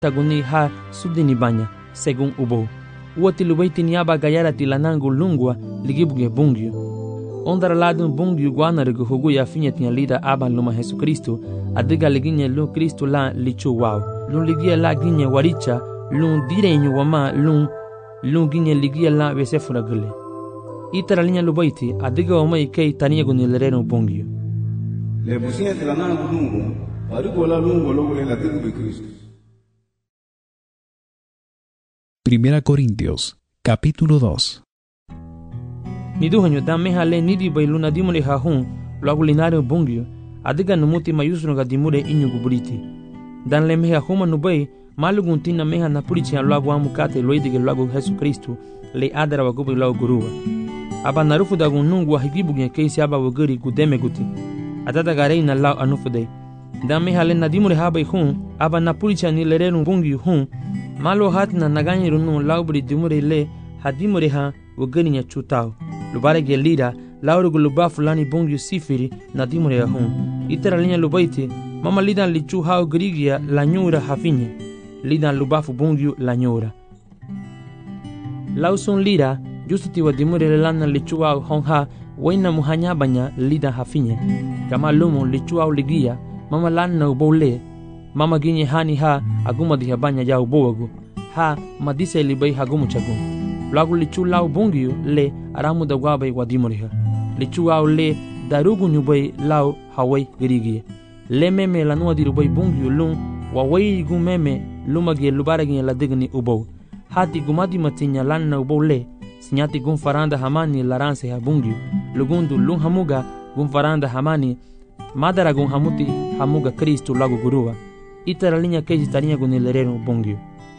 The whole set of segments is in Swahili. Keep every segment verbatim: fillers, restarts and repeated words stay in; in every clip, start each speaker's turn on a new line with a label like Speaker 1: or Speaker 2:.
Speaker 1: taguni ha sudini banya según ubo uoti lubaiti niaba gayara tilanangu lungwa ligibuge bungyo ondara ladun bungyo guanarigu hugu ya finya tinya lida aban luma Jesucristo adiga liginye lu Cristo la lichu wow lun ligia la ginye waricha lun direño wama lun lun ginye ligia la besefura gule itara linya lubaiti adiga wama ikei tania gunilereno bungyo
Speaker 2: le businya tilanangu lungu arigo la lungu logule la tigu de Cristo.
Speaker 3: Primera Corintios, capítulo dos.
Speaker 1: Niduhanyo dame hale nidi bailuna dimure hahun lagulinario bungyo adiga numuti mayusno ga dimure inyu guburiti dan le meha huma nubai malugun tina meha na purichi an lagu amukate loidige lagu Jesu Kristo le adara wa gubi lagu guruwa aba narufu da gunungu wa higibugen keisi aba waguri gudeme guti atata garei na lau anufude dan meha le nadimure habai hun aba na purichi an ilerenu bungyo hun malo hatina naganyiru nun laubri dimure le hadimure ha waguri nya chutao lubare gelira lauru guluba fulani bungyu sifiri na dimure ya hun itera linya lubaiti mama lidan lichu hao grigia la nyura hafinye lidan lubafu bungyu la nyura lausun lira justuti wa dimure le lana lichu hao honha waina muhanya banya lidan hafinye kama lumu lichu hao ligia mama lana ubole mama ginye hani ha aguma diha banya ya ubowagu ha madise libai hagumu chagu lagu lichu lau bungyu le aramu da gwabai wadimuriha lichu au le darugu nyubai lau hawai girigi le meme la nuwa dirubai bungyu lung wawai gu meme lumagi lubaragi la digni ubo hati gumadi matinya lanna ubo le sinyati gun faranda hamani laranse ha bungyu lugundu lung hamuga gun faranda hamani madara gun hamuti hamuga Kristo lagu guruwa itara linya keji tarinya gun ilerenu bungyu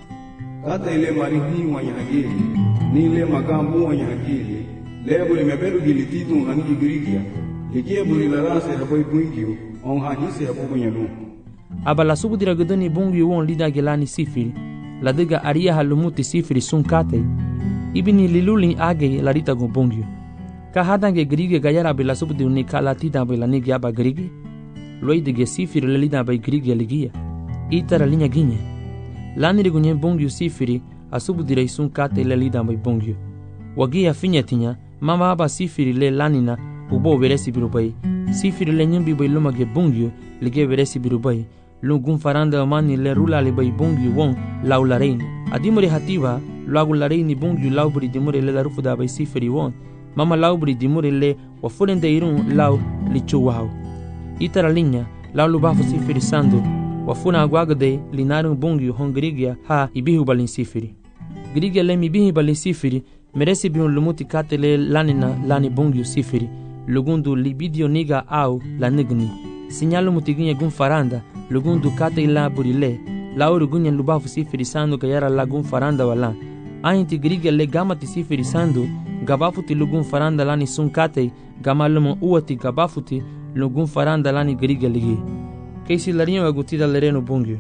Speaker 2: kata ile marihi wanya hagili ni ile makambu wanya hagili lebo limebelu gilititu hangi girigia likie buri larase habai bungyo on hahise hapo kwenye lu
Speaker 1: aba la subu dira gudani bungyo won lida gelani sifiri la diga aria halumuti sifiri sunkate ibini liluli age larita gun bungyo ka hadange girigia gayara bila subu di unika la tida bila nigi aba girigi loidige sifiri lelida bai girigia ligia itara linya ginye lani rigunye bungyo sifiri asubu dira isun kate le lida bai bungyo wagia finyatinya mama aba sifiri le lanina ubo veresi birubai sifiri le nyimbi bai lumage bungyo lige veresi birubai lungun faranda mani le rula le bai bungyo won laula reini adimure hativa lagu la reini bungyo laubri dimure le la rufuda bai sifiri won mama laubri dimure le wafurende irun lau lichu wao itara linya lau lubafu sifiri sandu wafuna agwagade linarun bungyo hongrigia ha ibihu balin sifiri grigia le mibihi balin sifiri meresi biun lumuti katele lanina lani bungyo sifiri lugundu libidio niga au la nigni sinyalu mutiginya gun faranda lugundu kate la burile lauru gunya lubafu sifiri sandu gayara la gun faranda wala ainti grigia le gamati sifiri sandu gabafuti lugun faranda lani sunkate gamalumo uati gabafuti lugun faranda lani grigia ligi keisi larinyo agutida lereno bungyo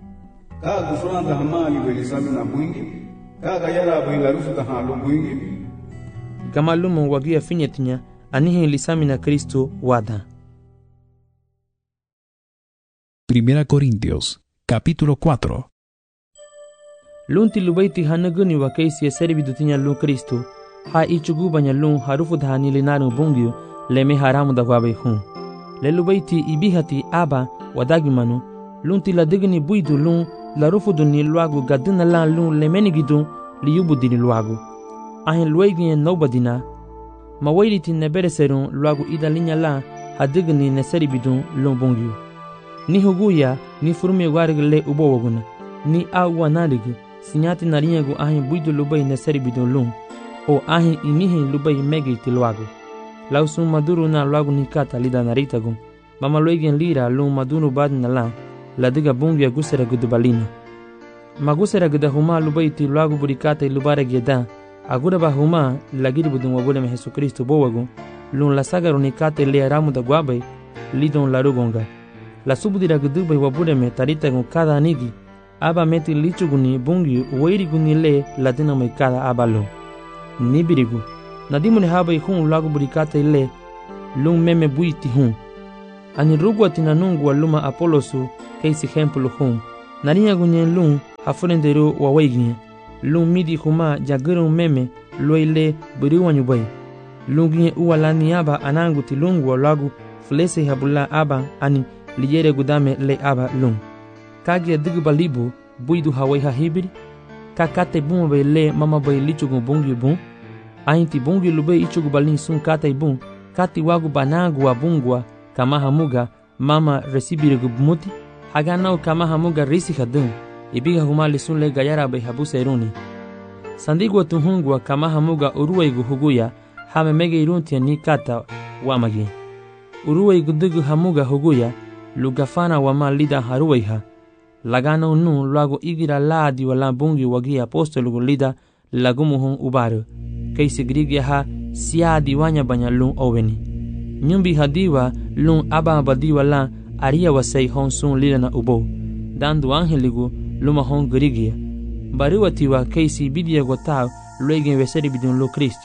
Speaker 2: ka gufranda hamali belisami na bungyo ka gayara bai larufu da halu bungyo
Speaker 1: gamalumo wagia finyetinya anihe lisami na Kristo wada.
Speaker 3: Primera Corintios, capítulo cuatro.
Speaker 1: Lunti lubaiti hanaguni wa keisi servidutinya lu Kristo ha ichugu banya lu harufu da hanilinaru bungyo leme haramu da gwabai hun le lubaiti ibihati aba wadagimanu lunti la digni buidu lun la rufudu ni luagu gadina la lun lemenigidu liyubu dini luagu ahin luegi nobadina mawairiti nebereserun luagu ida linya la hadigni neseribidu lun bungyu ni huguya ni furmi warigi le ubo waguna ni awa narigi sinyati narinyagu ahin buidu lubai neseribidu lun o ahin imihi lubai megiti luagu lausun maduru na luagu nikata lida naritagu mama luegen lira lun maduru badina la la diga bungya gusera gudubalina magusera guda huma lubaiti luagu burikata lubare geda agura ba huma lagiri budun wabule me Jesu Kristo bowagu lun la saga runikata le ramu da gwabai lidon la rugonga la subudira gudubai wabule me tarita gun kada anigi aba meti lichuguni bungyu wairi guni le ladina mai kada abalo nibirigu nadimune habai hun luagu burikata le lun meme buiti hun ani rugwa tina nungu waluma Apolosu keisi hempulu hun narinya gunyen lun hafurendero wa waigne lung midi huma jagurung meme loile beriwanyu bay lungie uwala ni aba anangu tilungu lagu flese habula aba ani liyere gudame le aba lung kage digu balibu buidu hawai ha hibiri kakate bum bay le mama bay lichugu bungi bum ainti bungi lube ichugu balin sun kate bum kati wagu banagu wa bungwa kama hamuga mama resibire gubmuti haganau kama hamuga risi hadun ibiga humali sun le gayara bay habu seruni sandigwa tuhungwa kama hamuga uruwaigu huguya hame mege iruntia ni kata wamagi uruwaigu dugu hamuga huguya lugafana wama lida haruwaiha lagana unu luago igira laadi wala bungi wagi apostolugu lida lagumuhun ubaru kaisi grigia ha siadi wanya banya lung oweni nyumbi hadiwa lung aba badiwa la aria wasai hon sun lida na ubo dandu angeligu luma hon grigia bariwatiwa kaisi bidia gotao luegen weseri bidun lo Kristu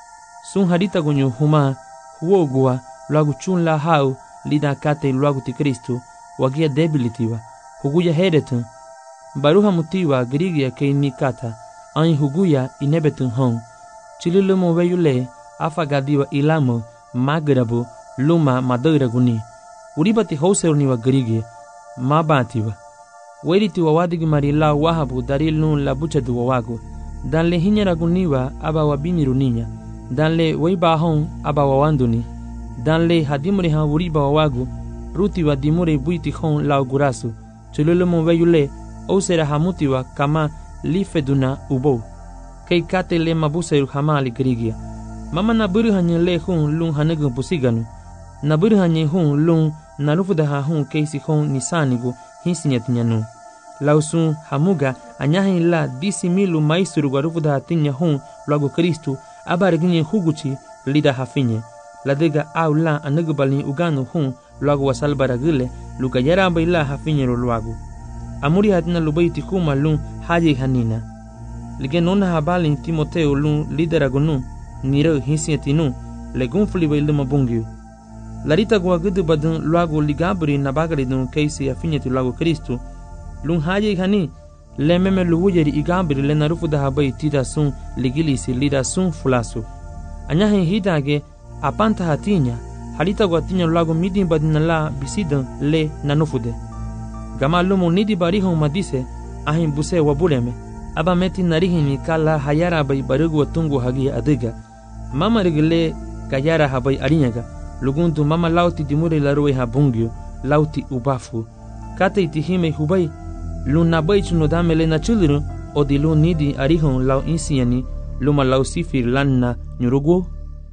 Speaker 1: sun harita gunyu huma huogua luagu chun la hau lida kate luagu ti Kristu wagia debilitiwa huguya heretun baruha mutiwa grigia kei ni kata ai huguya inebetun hon chililumo weyule afagadiwa ilamo magrabu luma madoira guni uribati houseruni wa grigia mabatiwa weriti wa wadigi marila wahabu darilun la buchadu wa wago danle hinyara guniwa aba wabiniru ninya danle weiba hon aba wawanduni danle hadimure ha uriba wa wago ruti wa dimure buiti hon la gurasu chululumo weyule osera hamutiwa kama lifeduna ubo kei kate le mabuseru hamali grigia mama na buru hanye le hun lung hanugu pusiganu na buru hanye hun lung narufuda ha hun keisi hon nisanigu hinsinyatinyanu lausun hamuga anyahin la disi milu maisuru garufuda hatinya hun luago Kristu abarginye huguchi lida hafinye ladega au la anugu balin uganu hun luago wasalbaragile luka yaramba ila hafinye luago amuri hatina lubaiti kuma lung haji hanina lige nona habalin Timoteo lung lideragunu niro hinsinyatinu legun fuliba iluma bungiu larita gwa gudu badun luago ligabri nabagaridun keisi hafinyati luago Kristu lung haji hani le meme luwujeri igambiri le narufu da habai tita sun ligilisi lida sun fulasu anyahin hitage apanta hatinya halita gwa tinya luago midin badina la bisidan le nanufude gama lumo nidi barihon madise ahin buse wabuleme aba meti narihini kala hayara bai barugu watungu hagi adiga mama rigile kayara habai arinyaga lugundu mama lauti dimure laruwe habungyo lauti ubafu kate itihime hubai luna bai chuno damele na chuluru odilu nidi arihon lau insiani luma lau sifir lanna nyurugu.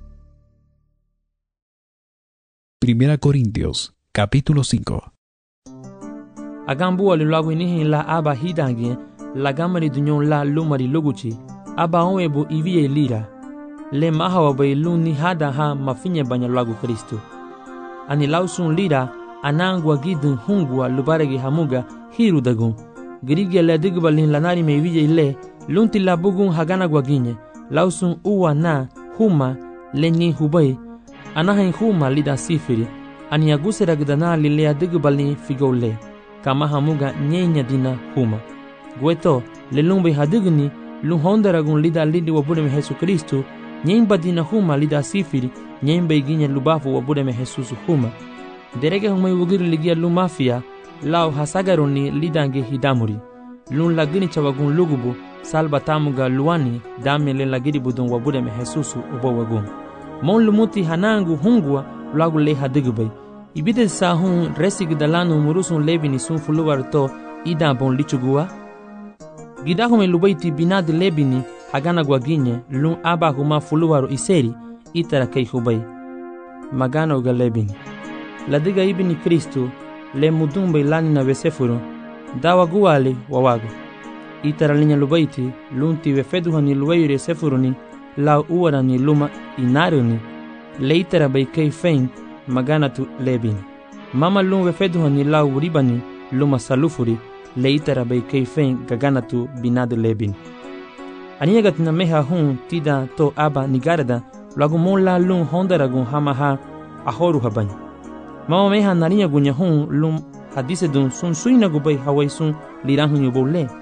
Speaker 3: Primera Corintios, capítulo cinco.
Speaker 1: Agambu ali lagu inihin la aba hidangi la gamari dunyon la lumari luguchi aba onwebu ivie lira le mahawa bai luni hada ha mafinye banya lagu Kristu ani lausun lira anangwa gidun hungwa lubaregi hamuga hiru dagun grigia le digbalin lanari me ivie le lunti la bugun hagana gwaginye lausun uwa na huma lenyi hubai anahin huma lida sifiri ani agusera gdana lilea digbalin figole kama hamuga nyenya dina huma gweto lelumbe hadigni luhondaragun lida lidi wabudeme Yesu Kristu nyemba dina huma lida sifiri nyemba iginya lubafu wabudeme Jesus huma derege huma yugiri ligia lumafia lao hasagaroni lidange hidamuri lun lagini chawagun lugubu salba tamuga luani damele lagiri budun wabudeme Jesus ubo wagun mon lumuti hanangu hungwa lagu le hadigubay ibide sahun resig dalanu murusun lebini sun fuluwarto ida bon lichugua gidahume lubaiti binad lebini hagana gwaginye lun aba huma fuluwaro iseri itara kei hubay magana uga lebini ladiga ibini Kristu le mudumbe lani na wesefuru dawa guwali wawago itara linya lubaiti lunti wefeduhani luwayure sefuruni lau uwarani luma inaruni le itara bay kei fein magana tu lebini mama lun wefeduhani lau ribani luma salufuri le itara bay kei fein gagana tu binadu lebini aniyagat na meha hun tida to aba nigarada lagu mon la lun hondaragun hamaha ahoru habani mama meha narinya gunya hun lum hadise dun sun suina gubay hawai sun lirahun yubole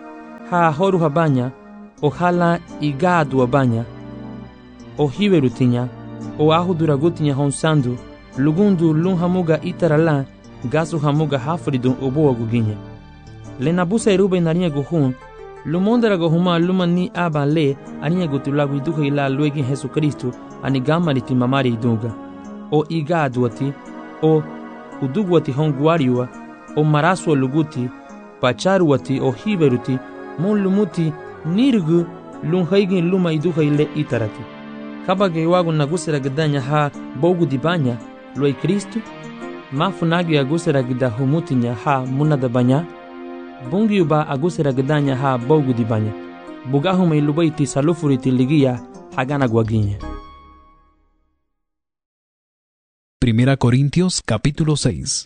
Speaker 1: ha ahoru habanya, o hala igadu habanya, o hiverutinya, o ahuduragutinya honsandu, lugundu lun hamuga itarala, gasu hamuga hafridu oboa guginya. Le nabusa irube narinha guhun, lumondera gohuma luma ni aba le, arinha gutulagu iduha ila luegi Jesu Kristu, anigama liti mamari idunga. O igaduati, o uduguati honguariua, o marasua luguti, pacharuati o hiveruti, mon lumuti nirgu lun haigin luma iduha ile itarati. Kabage wagu nagusera gdanya ha bogu dibanya, luai Kristu, mafunagi agusera gda humutinya ha munada banya, bungi uba agusera gdanya ha bogu dibanya, bugahuma ilubaiti salufuriti ligia hagana guaginya.
Speaker 3: Primera Corintios capítulo seis.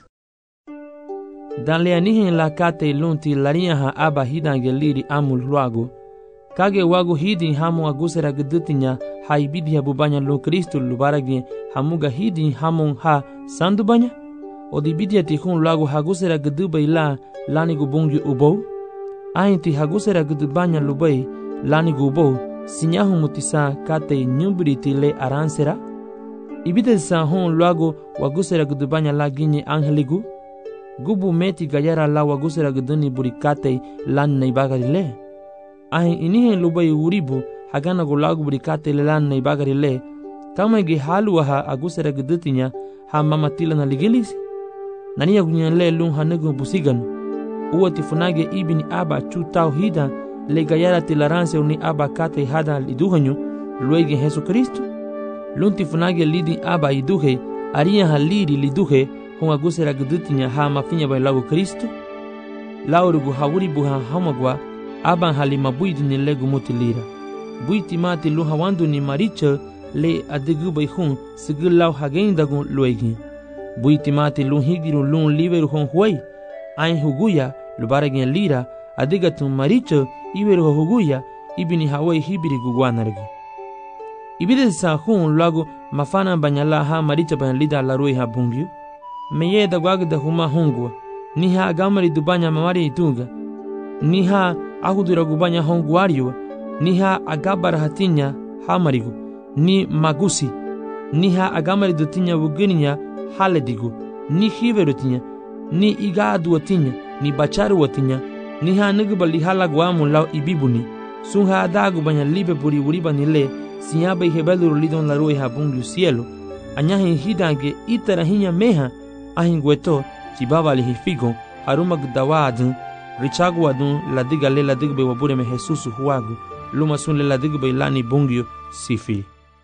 Speaker 1: Dan leanihin la kate lunti larinha ha aba hidange liri amul luagu, kage wagu hidin hamu agusera gdutinya ha ibidi habubanya lu Kristu lubaragi hamuga hidin hamun ha sandubanya, o dibidi atihun luagu hagusera gdubai la lani gubungi ubou, ainti hagusera gdubanya lubai lani gubou, sinyahu mutisa kate nyumbiriti le aransera, ibide sa hon luagu wagusera gdubanya la ginye angeligu, gubu meti gayara la wagusera gduni burikate lan naibagari le. Ahin inihen lubai uribu hagana gulagu burikate le lan naibagari le, kama ge halu ha agusera gdutinya ha mamatila na ligilisi. Nania gunyan le lun hanugu busigan, uwa tifunage ibini aba chutau hida le gayara tilaranse uni aba kate hada liduhanyu luegi Jesu Kristu. Lun tifunage lidi aba iduhe, aria ha lidi liduhe, hon agusera gdutinya ha mafinya bai lagu Kristu. Laurugu hawuribu ha hamagwa, aban halima buidu ni legu muti lira. Buiti mati lu hawandu ni maricha le adigu bai hun sigil lau hagendagun luegi. Buiti mati lun higiru lun liveru hon huay, ain huguya lubaragin lira, adigatun maricha iveru huguya, ibini hawai hibiri guguanargu. Ibide sa hun lagu mafana banyala ha maricha ban lida larui ha bungyu, meye da gwagda huma hungwa, ni ha agamari dubanya mamari itunga, ni ha ahudura gubanya honguariwa, ni ha agabara hatinya hamarigu, ni magusi, ni ha agamari dutinya wugininya haledigu, ni hiverutinya, ni igadu watinya, ni bacharu watinya, ni ha nugubali halagwamu lau ibibuni, sun ha adagu banya libe buri uriba ni le, sinyabe hebeluru lidon larui ha bungu cielo, anyahin hidange itarahinya meha, ahin gueto, chibaba lihifigo, haruma gdawadun, richagu adun, ladiga le ladigbe wabure me Jesusu huagu, luma sun le ladigbe lani bungyo sifi.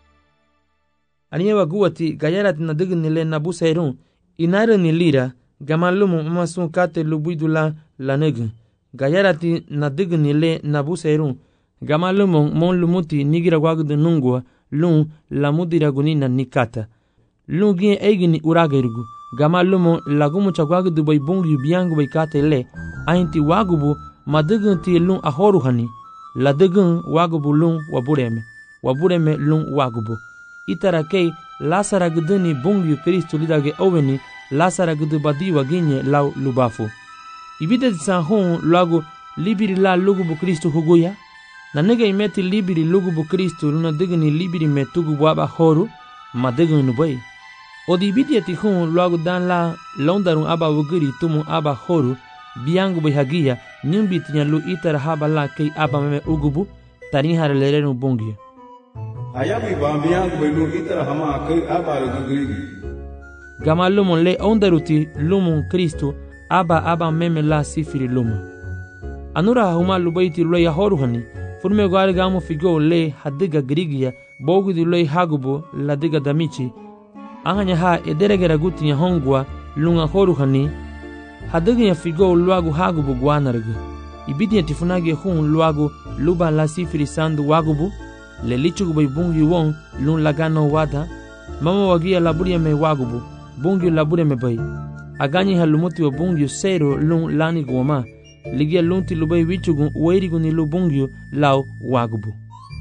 Speaker 1: Aniyewa guwati gayarat na digin nile nabusa erun, inare ni lira, gamalumu mama sun kate lubuidu la lanegin. Gayarati na digin nile nabusa erun, gamalumu mon lumuti nigira wagudu nungwa, lun lamudira gunina nikata. Lun gien egini uragerigu, gamalumu lagumu chagwagudu bai bungi biangu bai kate le, ainti wagubu madigin ti lun ahoruhani, la digin wagubu lun wabureme, wabureme lun wagubu. Itara kei lasara guduni bungi Kristu lidage oweni, lasara gudu badi waginye lau lubafu. Ibide san hon lagu libiri la lugubu Kristu huguya, na nega imeti libiri lugubu Kristu luna digini libiri metugu waba horu, ma digin nubai. Odi ibidi ati hon lagu dan la londarun aba wugiri tumu aba horu, biangu bihagia, nyumbi tinya lu itara haba la kei aba meme ugubu, tanihara lerenu bungi.
Speaker 2: Ayabi bambiangu belu itara hama kei aba rugugiri.
Speaker 1: Gama lumon le ondaruti lumon Kristu, aba aba meme la sifiri lumo. Anura huma lubaiti lue ya horuhani, furme gwari gamu figo le hadiga grigia, bogu di lue hagubo la diga damichi, ahanya ha ederegera guti ya hongwa lunga horuhani, hadiga ya figo luagu hagubo guanargu. Ibidi ya tifunage hun luagu luba la sifiri sandu wagubu, le lichugu bai bungi won lun lagano wada, mama wagia laburia me wagubu, bungi laburia me bai. Aganyi halumuti wa bungi sero lun lani guama, ligia lunti lubai wichugu uwairigu ni lu bungi lau wagubu.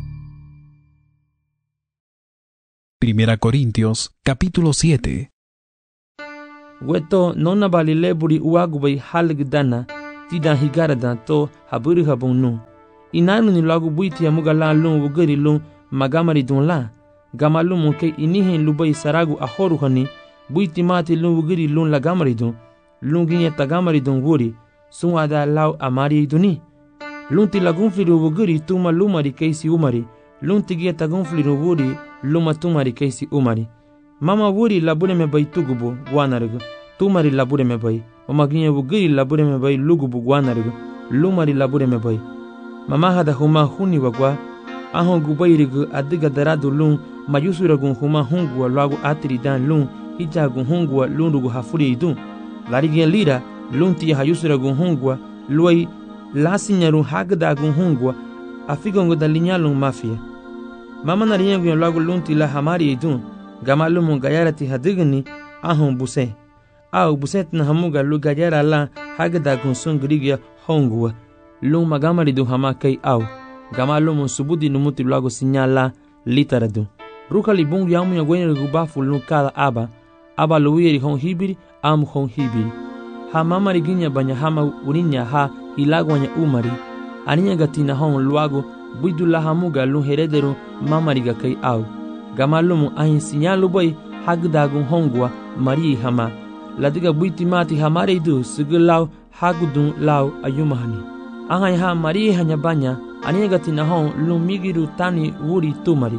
Speaker 3: Primera Corintios capítulo siete.
Speaker 1: Weto nona bali leburi uagubai halgdana, tidan higarada to haburi habunu. inanu ni lagu buiti amuga la lun wugeri lun magamari dun la gama lun mun ke inihin lubai saragu ahoru hani buiti mati lun wugeri lun la gamari dun lun ginye tagamari dun wuri sun ada lau amari duni lun ti lagun fliru wugeri tuma lumari keisi umari lun ti gie tagun fliru wuri luma tumari keisi umari mama wuri labure me bai tugubu guanargu tumari labure me bai mama ginye wugeri labure me bai lugubu guanargu lumari labure me bai mama hada huma huni wagwa ahon gubairigu adiga daradu lun mayusuragun huma hungwa lagu atiri dan lun hijagun hungwa lun rugu hafuri idun larigen lira lun ti hayusuragun hungwa luai lasinyaru hagdagun hungwa afigongo dalinyalun mafia mama nariyengun lagu lun ti la hamari idun gamalumun gayarati hadigni ahon buse au buset na hamuga lu gayara la hagdagun sungrigia hongwa lung magamari du hama kai au gamalo mon subudi numuti lago sinyala litaradu rukali bungu yamu ya gwenye gubafu lung kala aba aba luwiri hon hibiri am hon hibiri ha mamari ginya banya hama urinya ha ilago nya umari aninya gatina hon luago buidu la hamuga lung herederu mamari ga kai au gamalo mon ahin sinyalu boy hagdagun hongwa mari hama ladiga buiti mati hamare du sigilau hagudun lau ayumahani angai ha mari hanya banya aniga tina hon lumigiru tani wuri tumari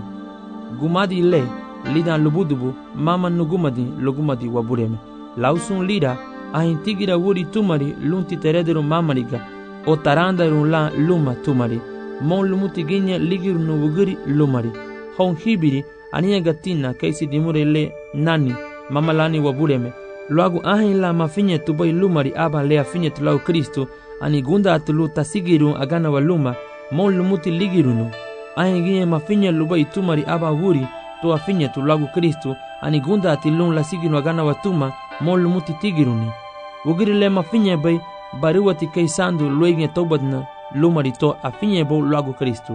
Speaker 1: gumadi le lidan lubudubu mama nugumadi lugumadi wabureme lausun lira ahin tigira wuri tumari lunti terederu mamariga o tarandaru la luma tumari mon lumuti ginya ligiru nubugiri lumari hon hibiri aniga tina kaisi dimure le nani mama lani wabureme luagu ahin la mafinye tubai lumari aba le afinye tulau Kristo ani gunda atulu tasigiru agana waluma mon lumuti ligirunu ahin ginye mafinye lubai tumari aba wuri to afinye tulagu Kristo ani gunda atilun la siginu agana watuma mon lumuti tigiruni wugiri le mafinye bai baruwati kaisandu luigne tobadna lumari to afinye bo lagu Kristo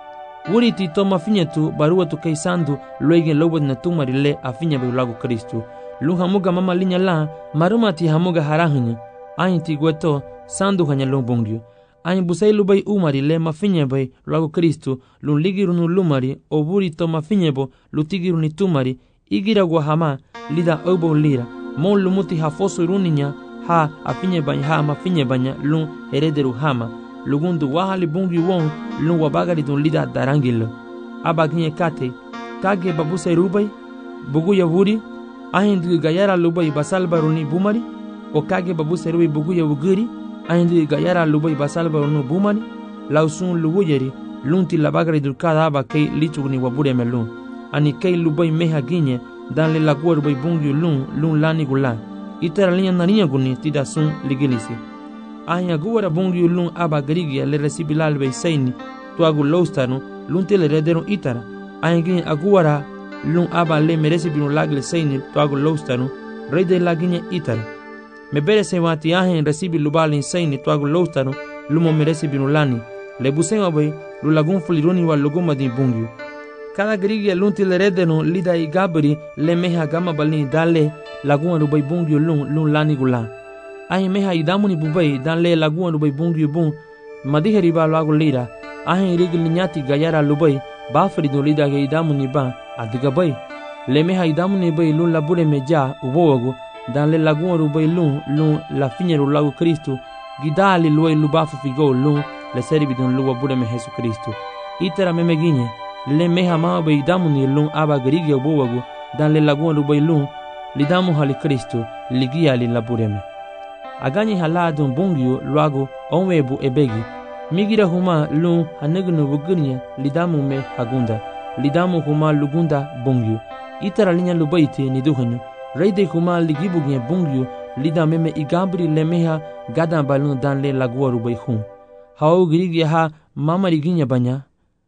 Speaker 1: wuri ti to mafinye tu baruwatu kaisandu luigne lobadna tumari le afinye bo lagu Kristo lu hamuga mama linya la maruma ti hamuga harahunya ahin ti gweto sandu hanya lumbungyo ahin busai lubai umari le mafinye bai lagu Kristo lun ligirunu lumari oburi to mafinye bo lutigiruni tumari igira guahama lida obo lira mon lumuti hafoso iruninya ha afinye banya ha mafinye banya lun herederu hama lugundu wahali bungi won lun wabagari dun lida darangilo abaginye kate kage babusai rubai buguya wuri ahin du gayara lubai basalbaruni bumari o kage babusai rubai buguya wugiri ahin du gayara lubai basalbarunu bumari lausun luwuyeri lunti labagari dul kada aba kei lichugni wabure melun ani kei lubai meha ginye dan le lagua rubai bungi lun lun lani gulan itara linya narinya guni tida sun ligilisi ahin aguara bungi lun aba garigia le resibilal bei saini tuagu loustanu lunti le rederun itara ahin ginye aguara lun aba le meresi binu lagle saini tuagu loustanu rede laginye itara me bere se wati ahin resibi lubalin saini tuagu loustanu lumo meresi binu lani le busema bai lu lagun fuliruni wa luguma di bungi cada grigia lunti le redenu lida i gabri le meha gama balini dale lagun rubai bungi lun lun lani gula ahin meha idamuni bubai dan le lagun rubai bungi bun madiheri ba lagu lira ahin rigil nyati gayara lubai bafri do lida ge idamuni ba adiga bai le meha idamuni bai lun labure meja ubogo dan le lagun rubai lun lun la finyeru lagu Kristo gidali luai lubafu figo lun le seribi don luwa bude me Jesu Kristo itera meme ginye le meha ma bai damuni lun aba grigi ubogo dan le lagun rubai lun lidamu hali Kristo ligia li labureme agani haladun bungyo luago onwebu ebegi migira huma lun hanegnu bugurnya lidamu me hagunda lidamu huma lugunda bungyo itara linya lubaite ni duhanyo reide huma ligibugnya bungyo lidame me igabri le meha gadan balun dan le lagua rubai hum hau grigi ha mamari ginya banya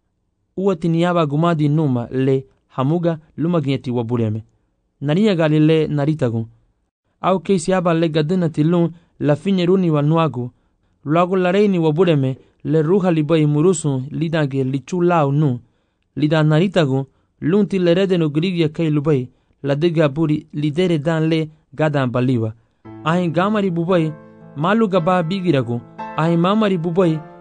Speaker 1: uati niaba gumadi numa le hamuga luma ginyati wabureme nariya galile naritagun au keisi aba le gadena tilun la finyeruni wa nuagu luagu la reini wabureme le ruha libai murusun lidage lichulau nu lida naritagun lunti le redenu grigia kei lubai la diga buri lidere dan le gadan baliwa ahin gamari bubai malu gaba bigiragu ahin mamari bubai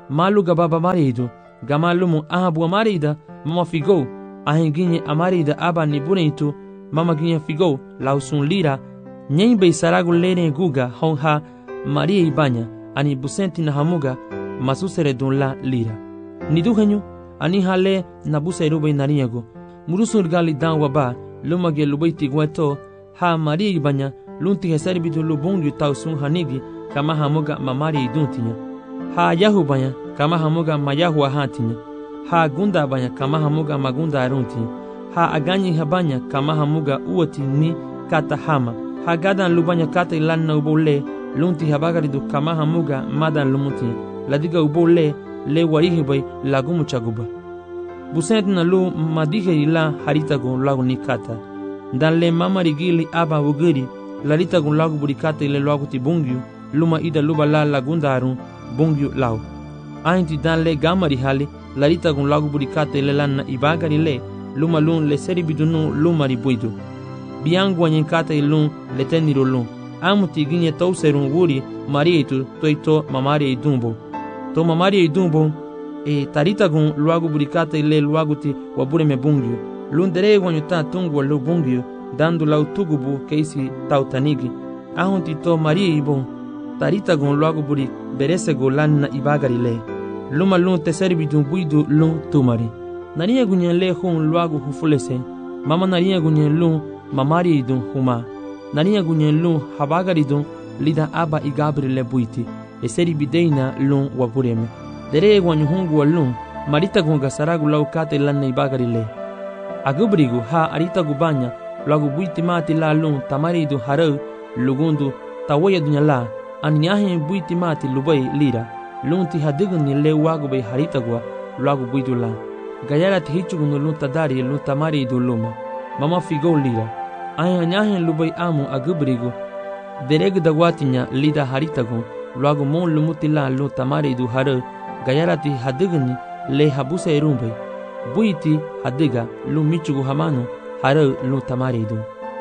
Speaker 1: malu ga baba marido gamalumu aha bua marida mama figo ahin ginye amarida aba ni bonito mama ginye figo lausun lira nyen be saragu lene guga honha maria ibanya ani busenti na hamuga masusere don la lira ni duhenyu ani hale na busairu be nariego murusul gali dan waba lumage lubaiti gweto ha maria ibanya lunti hesari bidu lubongu tausun hanigi kama hamuga mamari iduntinya ha yahu banya kama hamuga mayahu ahantinya ha gunda banya kama hamuga magunda aruntinya ha aganyi habanya kama hamuga uoti ni kata hama ha gadan lubanya kata ilanna ubole lunti habagaridu kama hamuga madan lumutinya ladiga ubole le warihi bay lagumu chaguba busent na lu madihe ila haritago lagu ni kata dan le mamari gili aba wugiri larita gun lagu burikata ile lagu ti bungyu luma ida luba la lagundarun bungyu lau ainti dan le gamari hali larita gun lagu burikata ile lanna ibagari le luma lun le seri bidunu lumari buidu biangu anyenkata ilun le teniro lun amuti ginye tau serun wuri marietu toito mamari idumbo to mamari idumbo e tarita gun lagu burikata ile lagu ti wabure me bungyu lun dere wanyuta tungu lu bungyu dando lau tugubu keisi tautanigi ahunti to maria ibon tarita gon lagu buri berese go lanna ibagari le luma lun te serbi dun buidu lun tumari nariya gunyen le hun lagu hufulese mama nariya gunyen lun mamari idun huma nariya gunyen lun habagari dun lida aba igabri le buiti e serbi deina lun wabureme dere gwanyu hungu lun marita gon gasaragu lau kate lanna ibagari le agubrigu ha arita gubanya lagu buiti mati la lun tamaridu harau lugundu tawaya dunya la anyahe buiti mati lubai lira lunti hadigun ni le wagu be haritagwa lagu buidu la gayara ti hichugun lun tadari lun tamaridu luma mama figo lira ay anyahe lubai amu agubrigu dereg dagwatinya lida haritagun lagu mon lumuti la lun tamaridu harau gayara ti hadigun le habuse irumbai buiti hadiga lun michugu hamanu harau lun tamaridu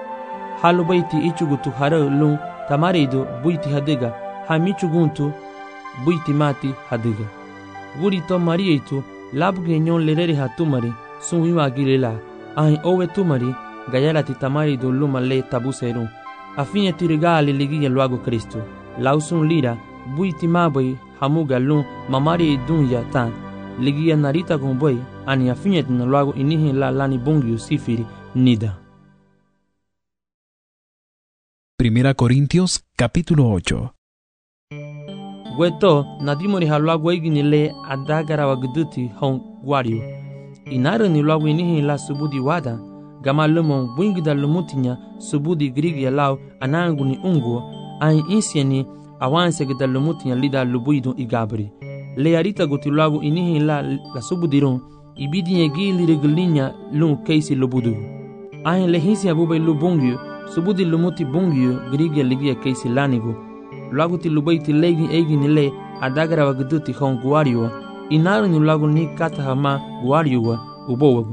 Speaker 1: halu baiti ichugutu harau lun tamaridu buiti hadiga hamichuguntu buiti mati hadiga guri to marietu labge nyon lerere hatumari sunwiwa gilela ai owe tumari gayalati tamaridu luma le tabuseru afinye tirigali ligiya luago Kristo lausun lira buiti mabai hamuga lun mamari dunya tan ligiya narita gomboy ani afinye na luago inihi la lani bungyu sifiri nida.
Speaker 3: Primera Corintios capítulo ocho.
Speaker 1: Gweto nadimori halwago igini le adagara wagduti hon guario inara ni lwago inihi la subudi wada gama lumon bwingida lumutinya subudi grigi ya lao anangu ni ungu ai insieni awanse gida lumutinya lida lubuidu igabri le yarita guti lwago inihi la la subudiron ibidinye gili regulinya lun keisi lubudu ai le hinsi abube lubungyu subudi lumuti bungyu grigi ligia keisi lanigu lwago ti lubaiti legi egi ni le adagara wagduti hon guario inaru ni lwago ni kata hama guario ubowagu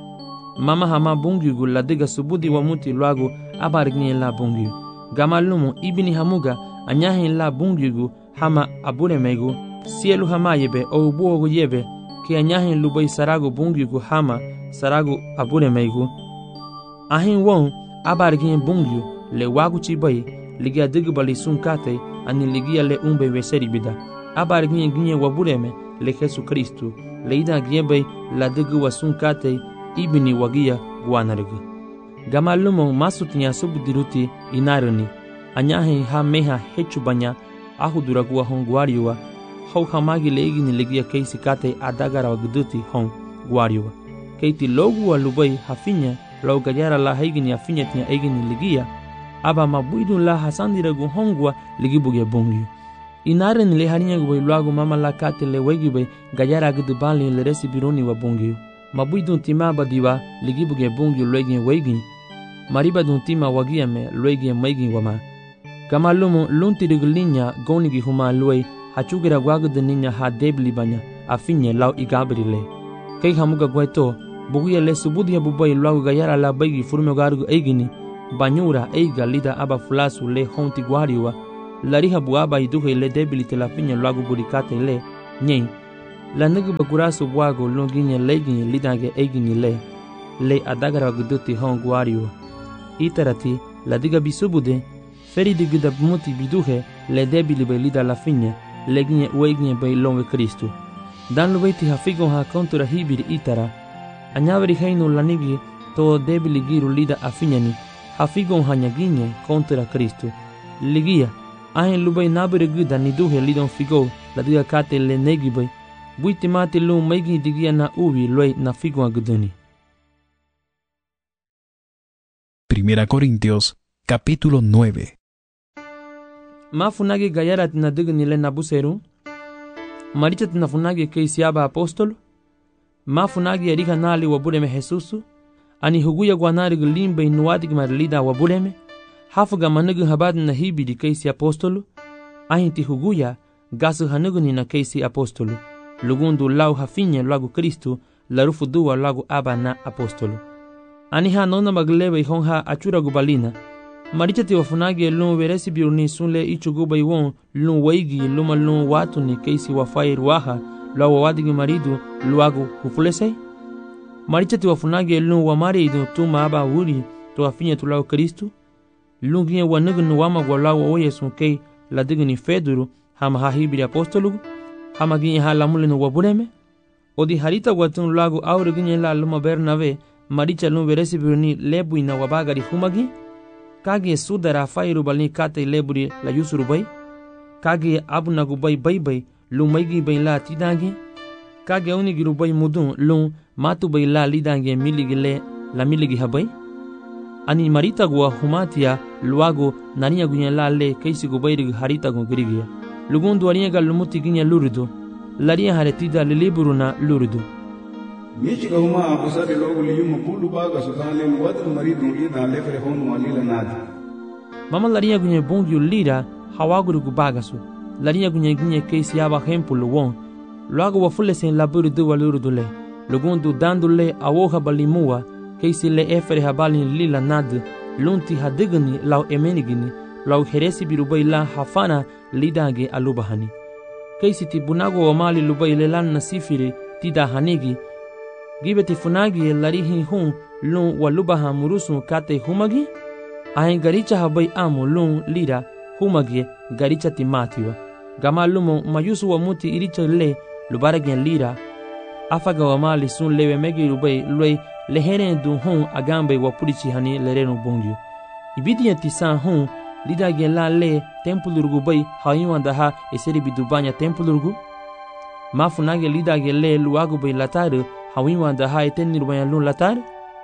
Speaker 1: mama hama bungyu la diga subudi wa muti lwago abargni la bungyu gama lumu ibini hamuga anyahi la bungyu hama abure megu sielu hama yebe o ubowagu yebe ki anyahi lubai sarago bungyu hama sarago abure megu ahin won abargni bungyu le wagu chibai ligia digbali sunkate ani ligia le umbe weseri bida abargni ginye wabureme le Jesu Kristu le ida giebe la digu wasunkate ibini wagia guanargu gama lumo masutinya subudiruti inaruni anyahi ha meha hechubanya ahuduragua hon guariwa hau hamagi le igini ligia keisi kate adagara wagduti hon guariwa keiti logu wa lubai hafinya lau gajara la haigini afinya tinya egini ligia aba mabuidun la hasandiragu hongwa ligibuge bongyu inare ni le harinya gubay luagu mama la kate le wegibay gajara gudu bali le resi bironi wa bongyu mabuidun tima badiwa ligibuge bongyu luegin wegin mariba dun tima wagiame luegin maigin wama kama lumu lunti rigulinya gonigi huma luei hachugira guagudu ninya ha debli banya afinye lau igabrile kei hamuga gueto buguya le subudi bubay luagu gajara la baigi furme garugu eigini banyura eiga lida aba fulasu le honti guariwa lariha buaba iduhe le debilite la finya lagu burikate le nyen la nugu bakurasu bwago lunginya leginye lidange eginye le le adagara guduti honguario itarati la diga bisubude feri de guda muti biduhe le debili be lida la finye leginye weginye be longe Kristo dan lubeti hafigo ha kontura hibir itara anyaveri heinu lanigi to debili giru lida afinyani hafigo hanyaginye kontura Kristo ligia ahen lubay nabere guda niduhe lidon figo la diga kate le negibe buiti mate lu maigi digia na ubi loy na figo aguduni.
Speaker 3: Primera Corintios, capítulo nueve.
Speaker 1: Mafunagi gayara tina digni le nabuseru maricha tina funagi ke siaba apostolo mafunagi erika nali wabuleme Jesusu ani huguya gwanari glimbe inuati gmarlida wabuleme hafuga manugu habad na hibidi ke si apostolo ahinti huguya gasu hanuguni na ke si apostolo lugundu lau hafinye lagu Kristo larufu duwa lagu aba na apostolo ani ha nona maglebe honha achura gubalina maricha ti wafunagi lu veresi biurni sunle ichuguba iwon lu waigi luma lu watu ni keisi wafai ruaha la wawadigi maridu luagu hufulesei maricha ti wafunagi lu wamari idu tuma aba wuri to afinye tu lau Kristo lu ginye wanugunu wama gwalawa oye sunkei la digini feduru hama hahibiri apostolugu hama ginye ha lamulinu wabuleme odi harita watun lagu aure ginye la luma Bernave maricha lu veresi biurni lebu ina wabagari humagi kage sudara fairu balni kate leburi la yusuru bay kage abuna gubay bay bay lu maigi bay la tidange kage oni giru bay mudun lu matu bay la lidange miligi le la miligi habay ani marita gwa humatia luago nania gunya la le kaisi gubay rig harita gu grigia lugundu ania gal lumuti ginya lurudu laria haretida le liburu na lurudu
Speaker 2: Michi ka huma abusade logo li yuma bulu baga sudale muwatu maridu ida lefre honu walila nadi.
Speaker 1: Mama laria gunye bongyu lira hawaguru gubagasu. Laria gunye gunye keisi aba hempulu won. Luago wafule sen laburu du waluru dule. Lugundu dandule awoha balimua keisi le efere habali lila nad. Lunti hadigani lau emenigini lau heresi birubai la hafana lidange alubahani. Keisi tibunago wamali lubai lelan nasifiri tida hanigi gibeti funagi larihi hun lun walubaha murusu kate humagi ahen garicha habai amu lun lira humagi garicha timatiwa gama lumo mayusu wa muti iricha le lubaragen lira afaga wa mali sun lewe megi rubai loi leheren du hun agambe wa purichi hani lerenu bongyu ibidi yatisan hun lida gen la le tempulurgu bai hayuan daha eseri bidubanya tempulurgu mafunagi lida gen le luagu bai lataru hawiwa da ha etenni rubaya lun latar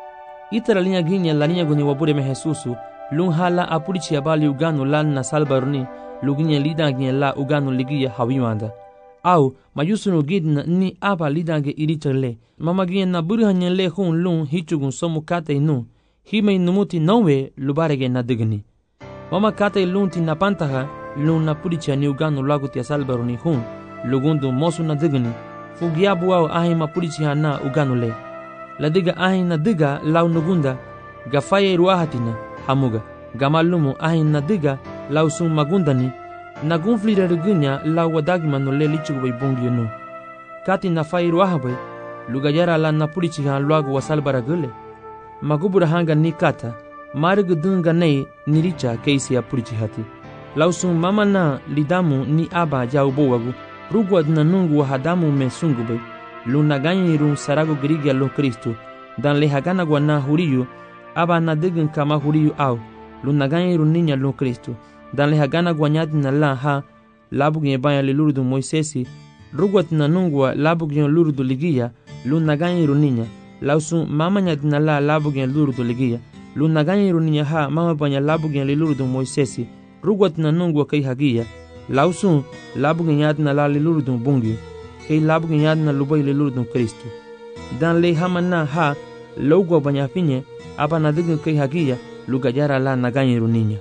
Speaker 1: itara linya ginya la linya guni wabure me Jesusu lun hala apurichi abali uganu lan na salbarni luginya lida ginya la uganu ligia hawiwa da au mayusunu gidna ni aba lida ge irichale mama ginya na burhanya le hun lun hichugun somu kate nu hime numuti nowe lubarege na digni mama kate lun ti na pantaha lun na purichi ani uganu lagu ti salbarni hun lugundu mosu na digni fugiabu au ahi mapurichi hana uganule ladiga ahi na diga lau nugunda gafaye ruahatina hamuga gamalumu ahi na diga lau sun magundani nagunflira rigunya lau wadagima no le lichugu bai bungi nu kati na faye ruahabai lugayara la napurichi han luagu wasalbara gule magubura hanga ni kata marigu dunga nei niricha keisi ya purichi hati lau sun mama na lidamu ni aba jaubo wagu rugwa na nungu wa hadamu me sungube luna ganyi run sarago grigia lo Kristo dan le hagana gwa na huriyu aba na digin kama huriyu au luna ganyi run ninya lo Kristo dan le hagana gwa nyadi na la ha labu gye banya le lurudu Moisesi rugwa na nungu wa labu gye lurudu ligia luna ganyi run ninya lausu mama nyadi na la labu gye lurudu ligia luna ganyi run ninya ha mama banya labu gye le lurudu Moisesi rugwa na nungu wa kai hagia lausun labu gnyad na la lelurdun bungi kay labu gnyad na lubay lelurdun Kristo dan le hamana ha logo banya finye aba na digun kay hagia lugajara la naganyiru ninya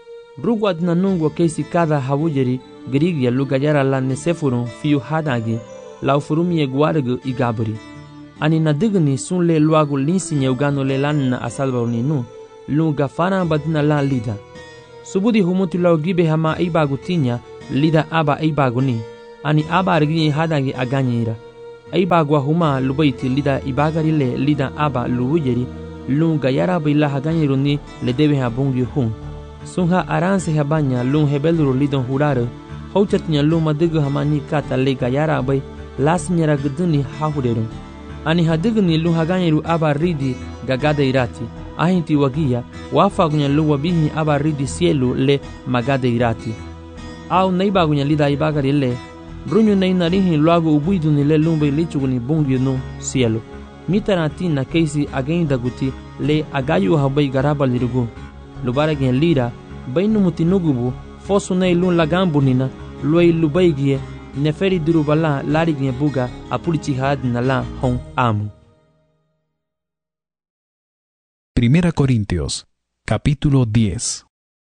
Speaker 1: rugwad na nungwa kaysi kada hawujeri grigia lugajara la nesefurun fiu hadagi lau furumi egwargu igabri ani na digni sun le luagu linsinya ugano le lan na asalbaruni nu lunga fana badna la lida subudi humutu lau gibe hama ibagu tinya lida aba ibaguni ani aba argi hadagi aganyira ay bagwa huma lubaiti lida ibagari le lida aba luwuyeri lun gayara bila haganyiru ni le debe ha bungyu hun sunha aranse habanya lun hebeluru lidon hurare hauchatnya lun madigu hamani kata le gayara bay lasnyara guduni hahuderum ani hadigni lun haganyiru aba ridi gagada irati ahinti wagia wafagunya lu wabihi aba ridi sielu le magada irati au neibagunya lida ibagari le brunyu nei narihi luago ubuidu ni le lumbe lichuguni bungyu no cielo mitarati na keisi agenda guti le agayu habai garaba lirugu lubara gen lira bainu mutinugubu fosu nei lun lagambu nina luai lubaigie neferi durubala lari gen buga apurichi had na la hon amu.
Speaker 3: Primera Corintios, capítulo diez.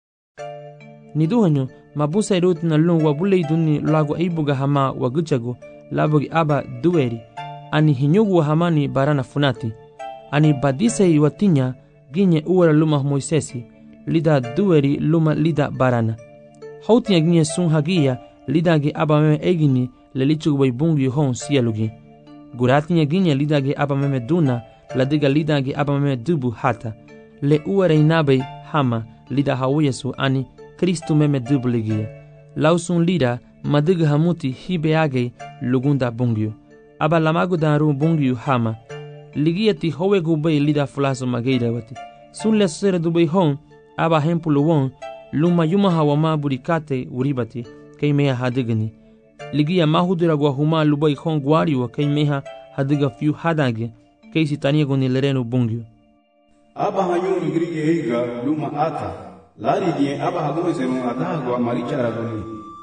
Speaker 1: Niduhanyo mabusa irut na lun wabule iduni lago aibuga hama waguchago labogi aba dueri ani hinyugu hamani barana funati ani badise iwatinya ginye uwara luma Moisesi lida dueri luma lida barana hautinya ginye sun hagia lida ge aba meme egini lelichugu bai bungi hon sialugi guratinya ginye lida ge aba meme duna ladiga lida ge aba meme dubu hata le uwara inabe hama lida hawiyesu ani Kristu meme dubligia. Lausun lida madiga hamuti hibeage lugunda bungyu. Aba lamagu daru bungyu hama. Ligiati howe gubay lida fulaso mageida wati. Sun le sere dubay hon aba hempulu won luma yuma hawama burikate uribati kay meha hadigani. Ligia mahudura gwa huma lubay hon gwariwa kay meha hadiga fiu hadage kay sitania goni lerenu bungyu.
Speaker 2: Aba hanyuru grige higa luma ata. Lari die aba hagoy serun adagwa marichara goni.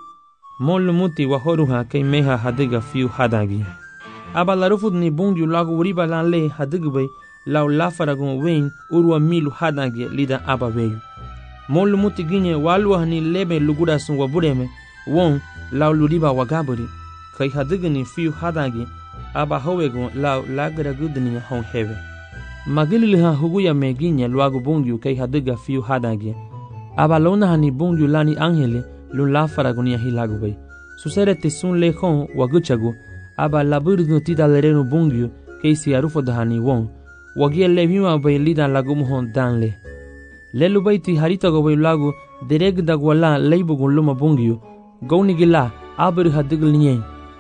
Speaker 1: Mol muti wa horuha kay meha hadiga fiu hadagi. Aba larufud ni bungyu lagu uriba lan le hadigbe law lafaragun wein urwa milu hadagi lida aba weyu. Mol muti ginye walwa ni lebe lugura sun wabureme won law luriba wagaburi kay hadigni fiu hadagi aba howegun law lagra gudni hon heve. Magililha huguya meginye lwagu bungyu kay hadiga fiu hadagi. Aba lona hani bungyu lani angele lun la faragonia hilagubay. Susere te sun lechon waguchagu aba laburdu tida lerenu bungyu keisi arufo dahani won. Wagie levima bay lida lagumuhon danle. Lelu bayti harita gobay lagu dereg dagwala leibugun luma bungyu. Gaunigila abir hadigl nye.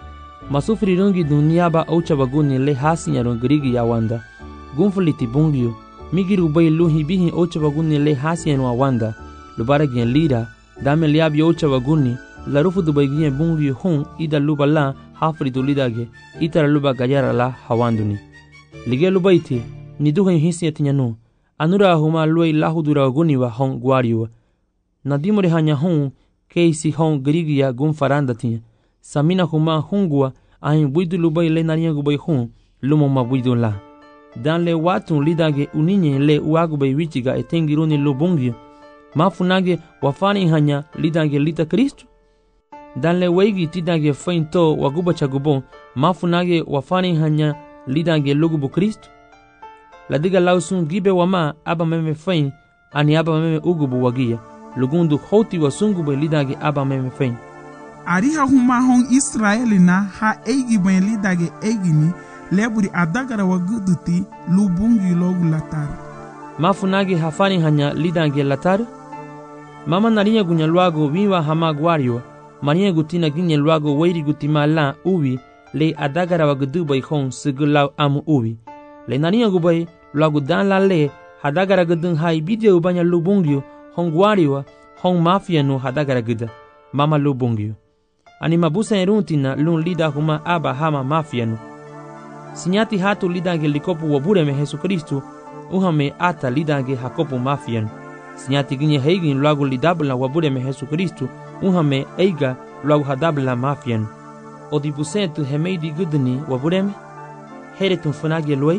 Speaker 1: Masufri rungi duniaba aucha baguni le hasinyarun grigi yawanda. Gunfuliti bungyu. Migiru bay luhi bihi aucha baguni le hasinyarun awanda. Lubara gen lira, dame liabi ocha waguni, la rufu dubai gen bungi hun ida luba la hafri du lidage, itara luba gayara la hawanduni. Lige lubaiti, ni duhen hisi etinyanu, anura huma luai lahudura waguni wa hon guariwa. Nadimore hanya hun, keisi hon grigia gun faranda tinya. Samina huma hungua, ahin buidu lubai le nariya gubai hun, lumo ma buidu la. Dan le watun lidage uninye le uagubai wichiga etengiruni lubungi, mafunage wafani hanya lidange lita Kristu. Dan le wegi tidange fainto waguba chagubon mafunage wafani hanya lidange lugubu Kristu. Ladiga lausun gibe wama aba meme fain ani aba meme ugubu wagia lugundu hoti wasungube lidange aba meme fain.
Speaker 4: Ariha huma hon Israeli na ha eigi ben lidage eigini leburi adagara waguduti lubungi logu latar.
Speaker 1: Mafunage hafani hanya lidange latar. Mama narinya gunya luago wiwa hama guario, maniya gutina ginya luago wairi gutima la uwi, le adagara wagudubai hon sigulaw amu uwi. Le narinya gubai luago dan la le, hadagara gudun hai bidia ubanya lubungyo, hon guario, hon mafia no hadagara guda, mama lubungyo. Ani mabusa eruntina lun lida huma aba hama mafia no. Sinyati hatu lidange likopu wabureme Jesu Kristu, uhame ata lidange hakopu mafia no. Sinyati ginye heigin luagu lidabla wabureme Jesu Kristu, unhame eiga luagu hadabla mafian. Odibusentu hemeidi gudni wabureme, heretun funage luai.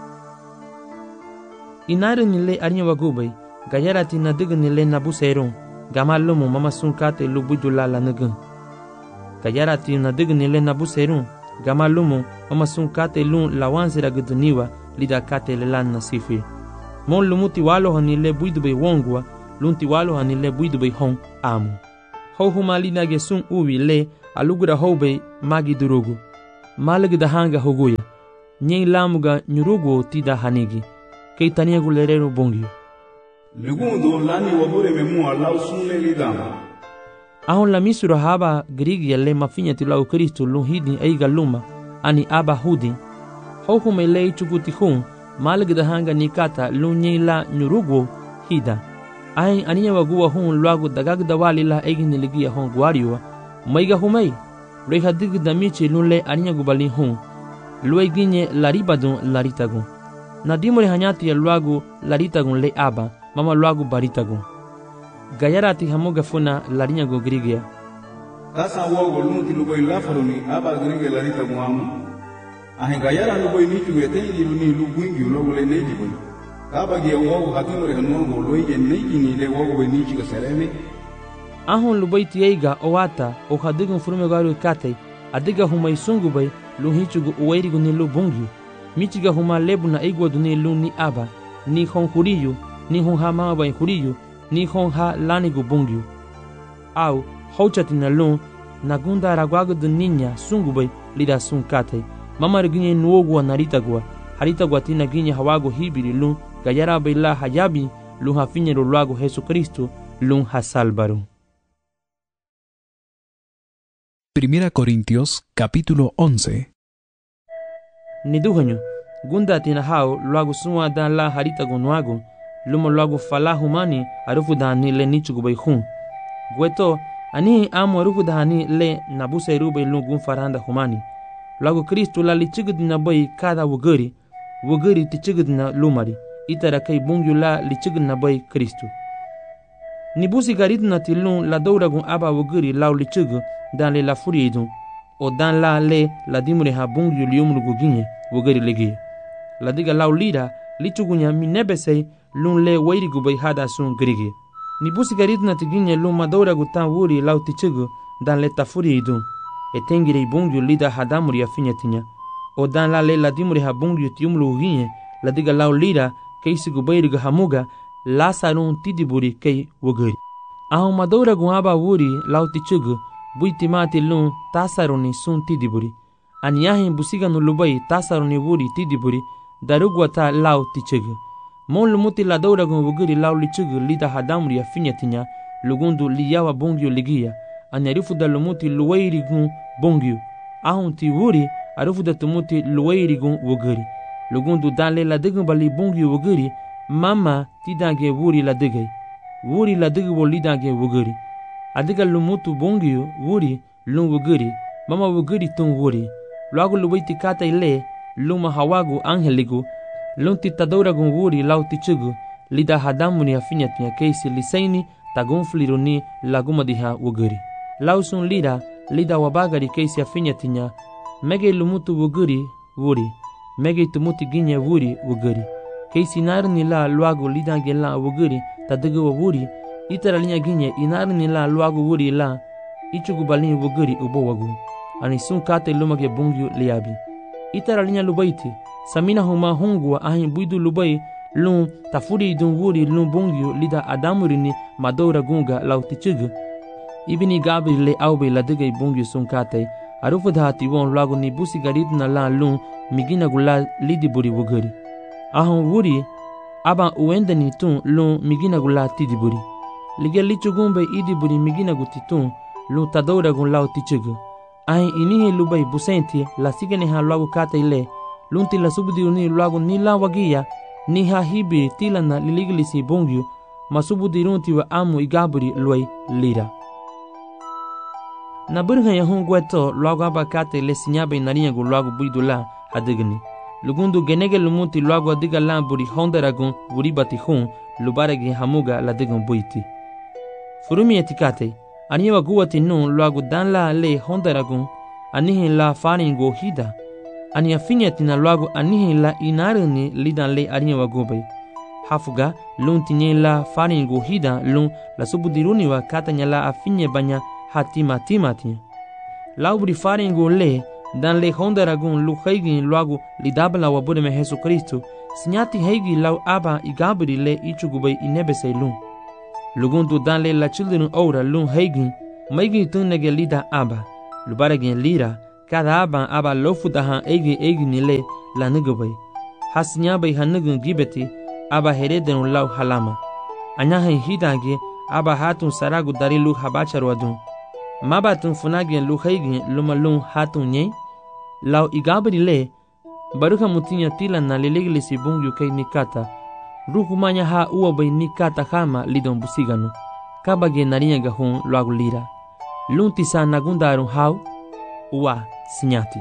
Speaker 1: Inare nile arinya wagubay, gayarati na diga nile nabuseron, gamalumu mama sunkate lubudula la nagun. Gayarati na diga nile nabuseron, gamalumu mama sunkate lun lawansira gudniwa, lidakate lelan nasifi. Mon lumuti walo hanile buidubay wongwa, lunti walo hanile buidubay hon amu. Ho huma linage sun uwi le alugura houbay magi durugu. malig da hanga hoguya nyei lamuga nyurugo tida hanigi kei taniagu lerero bongyo
Speaker 2: Legundo lani wabure memua lau sunle lidama
Speaker 1: ahon la misura haba grigia le mafinya tilau Kristo lun hidin eiga luma ani aba hudin hohu me lei chukuti hun malig da hanga nikata lun nyei la nyurugo hida ahin aniya wagua hun luagu dagag dawali la egin niligia hon guariwa maiga humei reha dig da michi lun le aniya gubali hun luai ginye laribadun laritagun nadimore hanyati ya luagu laritagun le aba mama luagu baritagun gayarati hamoga funa larinya go grigia
Speaker 2: Tasa wogo lunti lugoi lafaroni aba grigia laritagun amu ahin gayara lugoi nichu etengi luni luguingi ulogu le neji boy Kaba ge wogo hatimore hanuango loige neji ni le wogo we nichi ka sereme
Speaker 1: ahon lubai tieiga owata o hadigun furume garu katei adiga humai sungu bai lu hichugu uwairigu ni lu bungyu michiga huma lebu na igwadu ni lu ni aba ni hon huriyu ni hon ha mama bai huriyu ni hon ha lanigu bungyu au hauchati na lu nagunda ragwagudu ninya sungu bai lida sun katei mama riginye nuogwa naritagwa haritagwa tina ginye hawago hibiri lu gayara bai la hayabi lu hafinyero luago Jesu Kristo lu hasalbaru.
Speaker 3: Primera Corintios, capítulo once.
Speaker 1: Niduhanyo, gunda tina hao luago suma dan la haritago nuago, lumo luago fala humani arufu dani le nichugu bai hun. Gweto, ani amo arufu dani le nabusa irube lungun faranda humani. Luago Kristo la lichigudina bai kada wugari, wugari tichigudina lumari, itara kai bungyu la lichigudina bai Kristo. Nibusi garidna tilun la douragun aba wugari lau lichigu dan le la furiidun o dan la le la dimure ha bungyu liumru guginye wugari legi la diga lau lira lichugunya minebesei lun le wairi gubai hada sun grigi ni busi garidna tiginye lun madora gutan wuri lau tichugu dan le ta furiidun e tengire bungyu lida hadamuri afinyatinya o dan la le la dimure ha bungyu tiumru guginye la diga lau lira keisi gubai ga hamuga la sarun tidiburi kei wugari ahon madora gu aba wuri lau tichugu buiti mati lun tasaroni sun tidiburi aniyahin busiga no lubai tasaroni wuri tidiburi darugwata lau tichegu mon lumuti la dauragun wugiri lau lichegu lida hadamri afinyatinya lugundu liyawa bongyo ligia anyarifu da lumuti luwairigun bongyo ahun ti wuri arifu da tumuti luwairigun wugiri lugundu dale la digun bali bongyo wugiri mama tidange wuri la digay wuri la digu lidange wugiri adiga lumutu bongyo wuri lun wugiri mama wugiri tun wuri luagu lubaiti kata ile luma hawagu angeligu lun titadoragun wuri lau tichugu lida hadamuni afinyatinya keisi lisaini tagun fliruni laguma diha wugiri lau sun lida lida wabagari keisi afinyatinya mege lumutu wugiri wuri mege tumuti ginye wuri wugiri keisi narni la luagu lidange la wugiri tadiga wuri itara linya ginye inarni la luagu wuri la ichugu balini wugiri ubo wagu ani sun kate lumage bungyu liabi itara linya lubaiti samina huma hungwa ahin buidu lubai lun tafuri dun wuri lun bungyu lida adamurini madora gunga lautichugu ibini gabi le aube la diga bungyu sun kate arufu dhati won luagu ni busi garidna la lun migina gula lidi buri wugiri ahon wuri aba uendani tun lun migina gula tidiburi lige lichugumbe idiburi migina gutitun lun tadora gun lau tichugu ahin inihi lubai busenti la sigene ha luagu kata ile lun tila subudi uni luagu nila wagia ni ha hibi tila na liligilisi bongyu masubudi runti wa amu igaburi luai lira na burha ya hun gweto luagu aba kata ile sinyabe narinya gu luagu buidula hadigni lugundu genege lumuti luagu adiga la buri hondaragun buri bati hun lubaragi hamuga la digun buiti furumi etikate aniwa guwati nun luagu dan la le hondaragun anihin la faringo hida ani afinyati na luagu anihin la inarini lidan le aniwa gubay hafuga lun tinye la faringo hida lun la subudiruni wa katanya la afinye banya hatima timatinya laubri faringo le dan le hondaragun lu haigin luagu lidabla wa budeme Jesu Kristo sinyati haigi lau aba igabri le ichugubay inebesay lun lugundu dan le la children ora lun haigin maigi tunnege lida aba lubaragin lira Cada aban aba lofu dahan egi egi nile la nigabay. Hasinya bay hanigun gibeti aba hereden lau halama. Anyahen hidange aba hatun saragu dari lu habacharwadun. Mabatun funagien lu haigin lumalun hatun nye. Lau igabri le baruka mutinya tila na lileglisi bungyu kay nikata. Rukumanya ha uwa bay nikata hama lidon busiganu. Kabage narinya gahun luagu lira. Luntisa nagundarun hau uwa sinyati.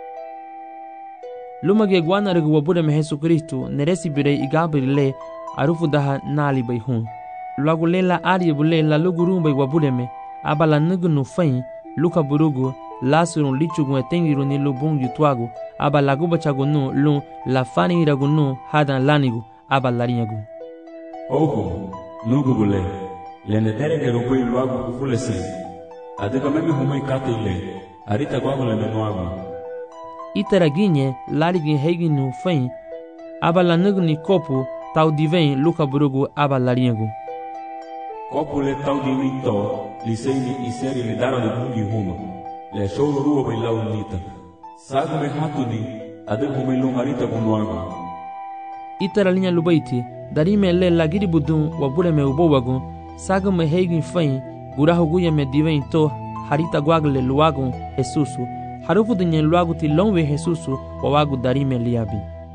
Speaker 1: Lumage guanarigu wabureme Jesucristo neresi birei igabri le arufu daha nali bay hun. Luagu lela ari bule la lugurum bay wabureme abala nugunu fain luka burugu lasurun lichugu etengiru ni lubung yutuagu aba laguba chagunu lun la fani iragunu hadan lanigu aba larinyagu.
Speaker 5: Oho, nugu bule, lene terenge rupui luagu kufulese, adega meme humoi kate ile, arita guagu lene nuagu.
Speaker 1: Itaraginye larigin heginu fain aba la nuguni kopu tau divein luka burugu aba larinyagu.
Speaker 5: Kopu le tau divin to, liseini iseri le dara de bungi huma. Le shoro ruwa bay lau nita. Sagu me hatuni, adeg humay lungarita gunuagu.
Speaker 1: Itara linya lubaiti, darime le lagiri budun wabure me ubowagu, sagu me heigin fain, gurahu guya me divein to, harita guagle luagu Jesusu, harufu dinye luagu ti longwe Jesusu, wawagu darime liabi.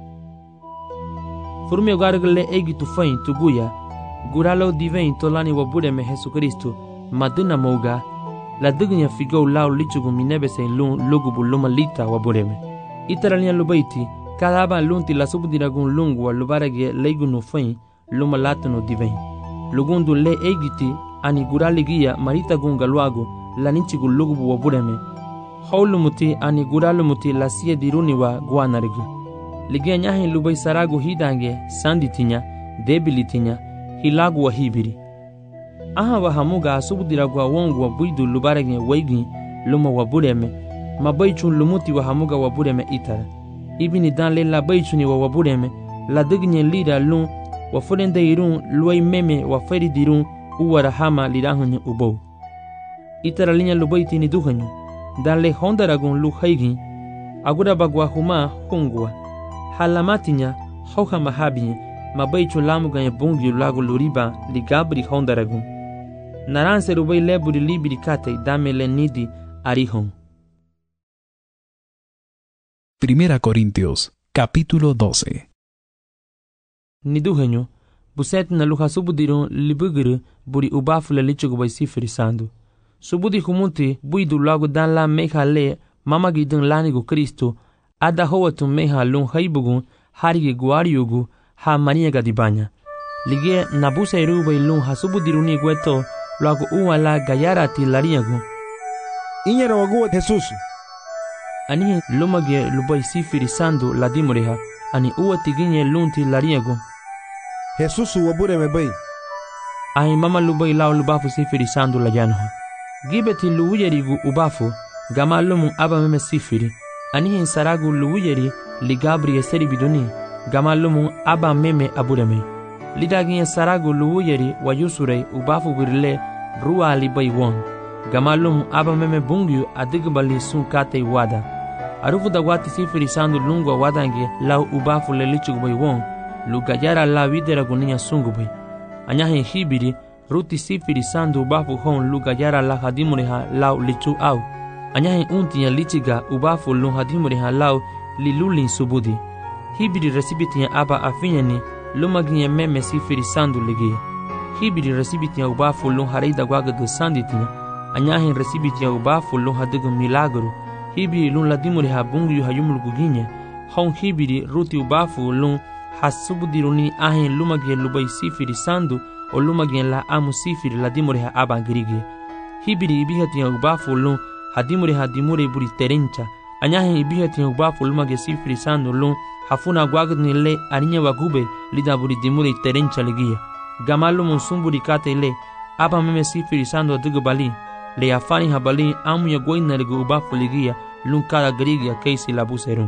Speaker 1: Furme ugargle egi tu fain tu guya, guralo divein to lani wabure me Jesucristo, maduna mouga, la dignya figo lau lichugu minebe se lun lugubu luma lita wabureme. Itaralia lubaiti, cada aban lunti la subdiragun lungu lubarage leigunu fain luma latuno divein. Lugundu le egiti ani guraligia marita gunga luagu la ninchigu lugubu wabureme. Haulumuti ani guralumuti la sie diruniwa guanarigu. Ligia nyahin lubai saragu hidange sanditinya, debilitinya, hilagu wa hibiri. Aha wa hamuga subdiragu wa wongu wa buidu lubarage weigi luma wabureme, mabaichun lumuti wa hamuga wabureme itara. Ibini dan le la baichuni wa wabureme, la dignye lira lun wa furende irun luai meme wa feri dirun uwara hama lirahunye ubou. Itara linya lubaiti ni duhanyu, dan le hondaragun lu haigin, agura bagwa huma hungwa. Halamatinya hauha mahabinye, mabaichun lamuganye bungi lagu luriba ligabri hondaragun. Naranse rubai leburi libiri kate dame le nidi arihon.
Speaker 3: Primera Corintios, capítulo doce.
Speaker 1: Niduhenyo, buset na luha subudirun libuguru buri ubafule lichugu bai sifiri sandu. Subudi humunti buidu lagu dan la meha le mamagi dun lanigu Kristo, ada howatu meha lun haibugun harigi guariyugu ha maniaga dibanya. Lige nabusa irubai lun ha subudiruni gueto lagu uwa la gayarati lariagu.
Speaker 6: Inyera waguwa Jesusu.
Speaker 1: Anihe lumage lubai sifiri sandu la dimureha, ani uwa tiginye lunti lariagu.
Speaker 6: Jesusu wabure mebai.
Speaker 1: Ahi mama lubai lau lubafu sifiri sandu la janha. Gibeti luuyerigu ubafu, gama lumun aba meme sifiri. Anihe saragu luuyeri li gabri eseri biduni, gama lumun aba meme abureme. Lidaginye saragu luuyeri wa yusurei ubafu birle ruwa li bai won. Gama lumun aba meme bungyu adigbali sun kate wada. Arufu da wati sifiri sandu lungwa wadange lau ubafu le lichugu bai won, lu gajara la videra guninya sungu bai. Anyahe hibiri, ruti sifiri sandu ubafu hon lu gajara la hadimureha lau lichu au. Anyahe untinya lichiga ubafu lu hadimureha lau lilulin subudi. Hibiri resibitinya aba afinyani lumaginya meme sifiri sandu ligia. Hibiri resibitinya ubafu lu harida gwagadu sanditinya. Anyahe resibitinya ubafu lu hadigu milagru. Hibiri lun ladimureha bungu hayumul guginye. Hon hibiri ruti ubafu lun hasubudiruni ahen lumagie lubai sifiri sandu o lumagie la amu sifiri la dimureha aba girigi. Hibiri ibihatiya ubafu lun hadimureha dimure buri terencha. Anyahe ibihatiya ubafu lumagie sifiri sandu lun hafuna guagadni le arinya wagube lida buri dimure terencha ligia. Gamalu monsumburi kate le aba meme sifiri sandu adigu bali. Le afani habali amu ya goina ligu ubafu ligia lun kada girigia keisi labuserun.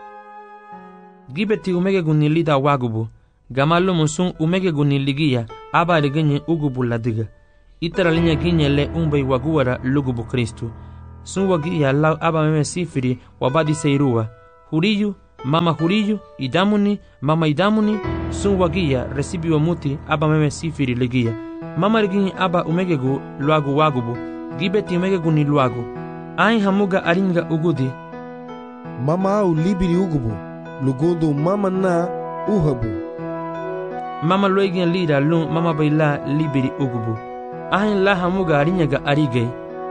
Speaker 1: Gibeti umege gunilida wagubu, gamalu monsun umege guniligia, aba regenye ugubu ladiga. Itara linya ginye le umbe waguara lugubu Kristu. sun wagia lau aba meme sifiri wabadi seirua. Huriyu, mama huriyu, idamuni, mama idamuni, sun wagia resibi wa muti aba meme sifiri legia. Mama regini aba umegegu luagu wagubu, gibeti umegegu ni luagu. Ain hamuga aringa ugudi.
Speaker 6: Mama au libiri ugubu, lugundu mama na uhabu.
Speaker 1: Mama loigin lira lun mama baila libiri ugubu. Ain la hamuga aringa arige.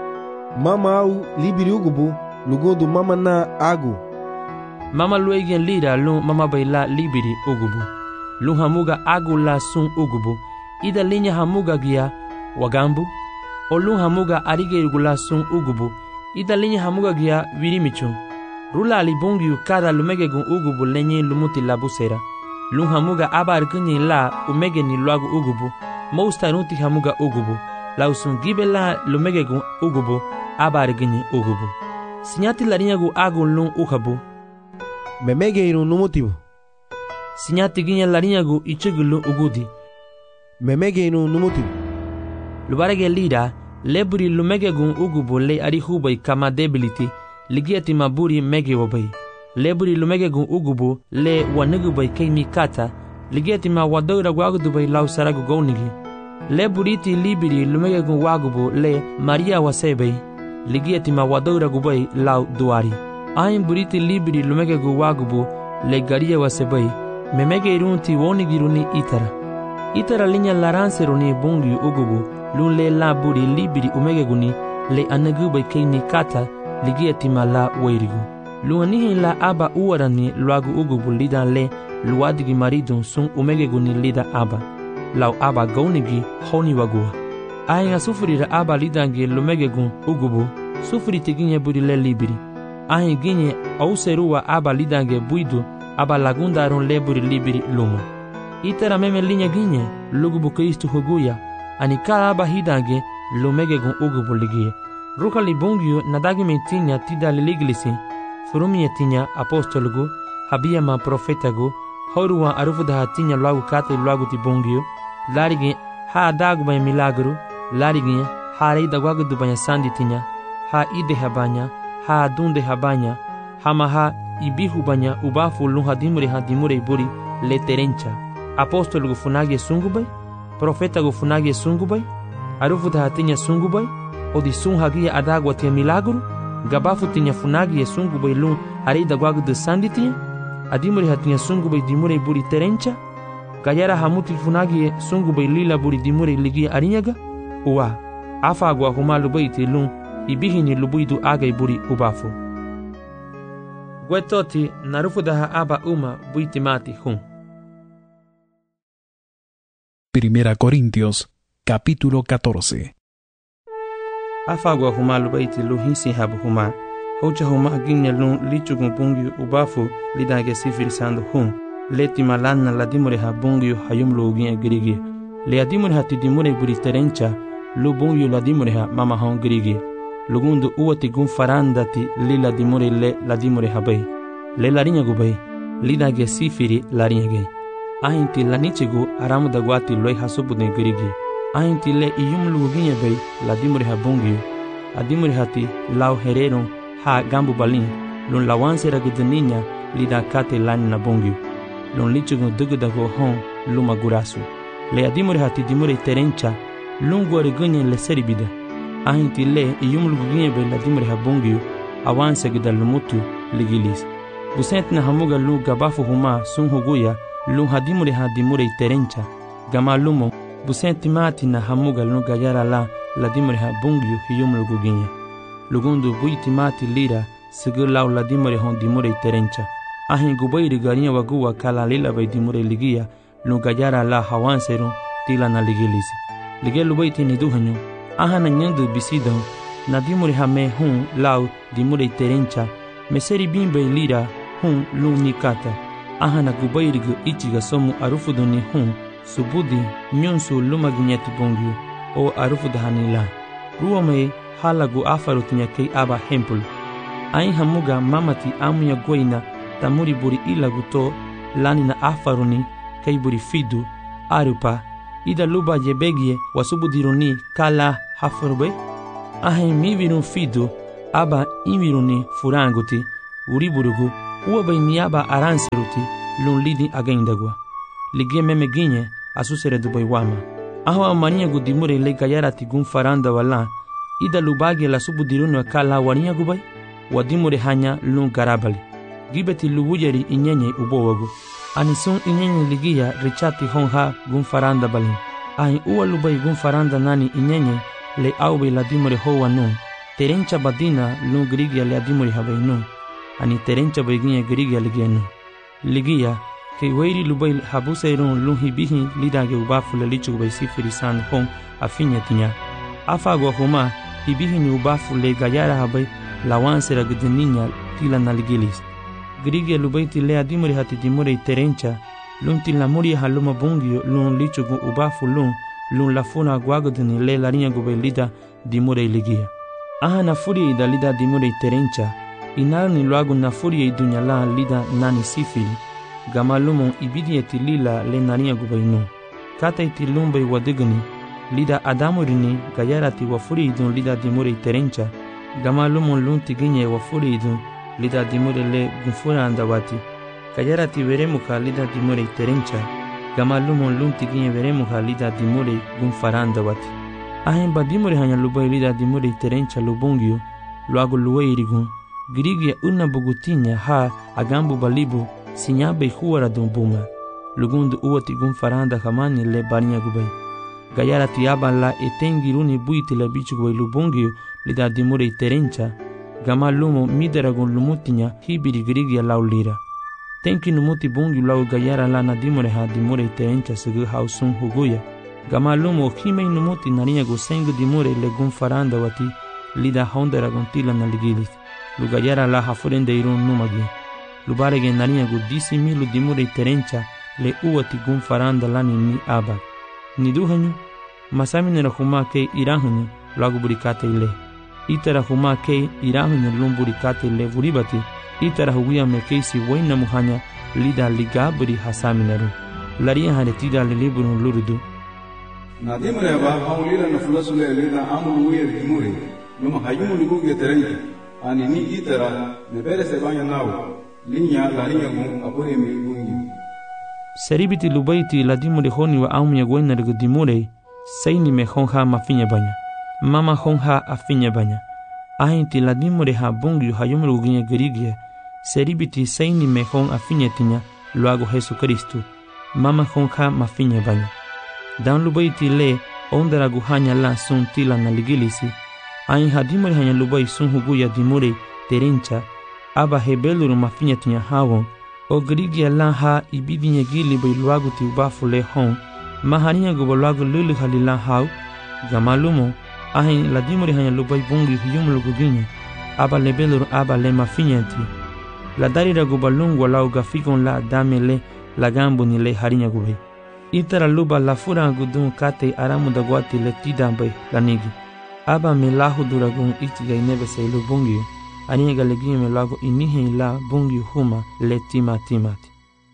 Speaker 6: Mama au libiri ugubu, lugundu mama na agu.
Speaker 1: Mama loigin lira lun mama baila libiri ugubu. Lun hamuga agu la sun ugubu. Ida linya hamuga gia wagambu. O lun hamuga arige gula sun ugubu. Ida linya hamuga gia virimichu. Rula alibungiu kada lumegegun ugubu lenye lumuti labusera. Lun hamuga aba arkunyi la umege ni luagu ugubu. Mousta nuti hamuga ugubu. La usun gibe la lumegegun ugubu aba arkunyi ugubu. Sinyati la rinyagu agu lun uhabu.
Speaker 6: Memege irun numutibu.
Speaker 1: Sinyati ginya la rinyagu ichugu lun ugudi.
Speaker 6: Memege irun numutibu.
Speaker 1: Lubarege lira leburi lumegegun ugubu le arihubai kama debility. Ligiati maburi mege wabai. Leburi lumegegun ugubu le wanugubai keimi kata. Ligiati ma wadoira wagudubai lau saragu gounigi. Leburiti libiri lumegegun wagubu le Maria wasebei. Ligiati ma wadoira gubai lau duari. Ain buriti libiri lumegegun wagubu le garia wasebei. Memege irunti wonigiruni itara. Itara linya laranseruni bungi ugubu lun le la buri libiri umegeguni le anagubai keimi kata. Ligiati ma la weirigu. Luanihi la aba uarani luagu ugubu lida le luadigi maridun sun umegeguni lida aba. Lau aba gaunigi honi wagua. Ahinga sufurira aba lidangi lumegegun ugubu. Sufuri tiginye buri le libiri. Ahin ginye auserua aba lidange buidu aba lagundaron le buri libiri luma. Itera meme linye ginye lugubu kristu huguya. Anikala aba hidange lumegegun ugubu ligie. Ruka libungio nadagi metinya tida liliglisi. Furumi etinya apostolugu, habia ma profetagu, horuwa arufuda tinya luagu kate luagu tibungio, larigi ha dagu banya milagru, larigi ha reida wagu du banya sandi tinya, ha ide habanya, ha dunde habanya, hama ha ibihu banya ubafu lunha dimure ha dimure buri le terencha. Apostolugu funagi sungubai, profetagu funagi sungubai, arufuda tinya sungubai, odi sun hagia adagwa tia milagru, gabafu tinya funagi ye sungu bai lun arida gwagu de sandi tinya, adimuri hatinya sungu bai dimure buri terencha, gayara hamuti funagi ye sungu bai lila buri dimure ligi arinyaga, uwa, afa agwa humalu bai ti lun, ibihini lubuidu agai buri ubafu. Gwetoti narufu daha aba uma buiti mati hun.
Speaker 3: Primera Corintios, capítulo catorce.
Speaker 1: Afagwa huma lubaiti luhisi habu huma. Hoja huma ginya lun lichugun bungi ubafu lidage sifiri sandu hun. Leti malana la dimure ha bungi hayum lu ginya girigi. Le adimure ha tidimure buri terencha lu bungi la dimure ha mama hon girigi. Lugundu uwati gun farandati li la dimure le la dimure ha bay. Le la rinya gu bay. Lidage sifiri la rinya gay. Ahinti la nichigu aramu dagwati loy hasubudne girigi. Ahinti le iyum luguginye bay la dimure ha bungiyo. A dimure hati lau herero ha gambu balin. Lun lawanse ragudaninya lida kate lani na bungiyo. Lun lichugu dugudago hon luma gurasu. Le a dimure hati dimure terencha lun guarigunye le seribida. Ahinti le iyum luguginye bay la dimure ha bungiyo. Awanse gida lumutu ligilis. Busent na hamuga lu gabafu huma sun huguya lun hadimure ha dimure terencha. Gama lumo busenti mati na hamuga lun gayara la la dimure ha bungiyo hiyum luguginya. Lugundu buiti mati lira sigur lau la dimure hon dimure terencha. Ahin gubayri garinya waguwa kala lila bay dimure ligia lun gayara la hawanserun tila na ligilisi. Ligelu baiti ni duhanyo. Ahana nyandu bisidahu na dimure ha me hun lau dimure terencha. Meseri bimbe lira hun lun nikata. Ahana gubayri gu ichiga somu arufudu ni hun subudi nyonsu luma ginyati bungiyo o arufudu hanila. Ruwame halagu afaru tinya kei aba hempul. Ain hamuga mamati amuya goina tamuri buri ilagu to lani na afaruni kei buri fidu arupa ida luba jebegie wasubudiruni kala hafarube. Ahin mivirun fidu aba imiruni furanguti uriburugu uwa bai niaba aranseruti lun lidi againdagwa ligie meme ginye asusere dubai wama aho amania gudimure le gayarati gun faranda wala ida lubagi la subudirunu kala wania gubai wadimure hanya lun garabali gibeti luwujeri inyenye ubowagu anisun inyenye ligia richati honha gun faranda balin ai uwa lubai gun faranda nani inyenye le aubi la dimure hoa nun terencha badina lun grigia le adimure habai nun ani terencha baiginya grigia ligia nun ligia ke weiri lubai habuseirun lun hibihi lidage ubafu le lichu bai sifiri san hon afinya tinya afagwa homa hibihi ni ubafu le gayara habai lawansera gudeninya tila naligilis grigia lubai tile adimure hati dimure terencha lun tila muri haluma bungio lun lichu gu ubafu lun lun lafuna guagodeni le larinha gubai lida dimure ligia aha na furia ida lida dimure terencha inarni luagu na furia idunyala lida nani sifili gamalumon ibidi etilila le narinha gubai nu kata itilumbai wadigani lida adamurini gayarati wa furia idun lida dimure terencha gamalumon lun tiginye wa furia idun lida dimure le gunfura andawati gayarati veremuka lida dimure terencha gamalumon lun tiginye veremuka lida dimure gunfaranda wati ahen badimure hanya lubai lida dimure terencha lubungio luago luweirigun girigia una bugutinya ha agambu balibu sinyabe huara dumbuma lugundu uwati gunfaranda hamani le barinha gubai gayara tiaba la etengiruni buiti la bichu gubai lubungio lida dimure terencha gamalumo midaragun lumutinya hibiri girigia laulira tenki numuti bungi lau gayara la na dimure ha dimure terencha segu hausun huguya gamalumo himei numuti narinha go sengu dimure le gunfaranda wati lida hondera gontila na ligilis lugayara la hafurende irun numagi lubarege narinha go disi milu dimure terencha le uwati gunfaranda lani ni aba niduhanyu masamine rahuma ke irahanyu lagu burikate ile itara huma ke irahanyu lumburikate le buribati itara huguya mekeisi waina muhanya lida ligabri hasaminaru laria haretida le liburun lurudu
Speaker 2: na dimure ba haulila na fulasule lida amulu uyer dimure luma hayumu liguge terencha ani ni itara ne bere se banya nawo linya laria gun abure mi gungi
Speaker 1: seribiti lubaiti la dimure honi wa aumya gwena regu dimure seini me honha mafinya banya mama honha afinya banya ahinti la dimure ha bungi hayumu lugunya gerigia seribiti seini me hon afinya tinya luago Jesu Kristu mama honha mafinya banya dan lubaiti le ondera guhanya la sun tila na ligilisi ain hadimure hanya lubai sun huguya dimure terencha aba hebeluru mafinya tinya hawon o grigia la ha ibidinya gili bai luagu ti ubafu le hon mahaniya go luagu lulu halila haw gamalumo ahin la dimure hanya lubai bungi hiyum luguginya aba lebeluru aba le mafinya ti la darira go balungu la ugafikon la damele la gambo ni le harinya gubai itara luba la fura gudun kate aramu da guati le tidambai lanigi aba melahu duragun itiga inebe se lubungi aniga legi melago inihe la bungi huma le tima timati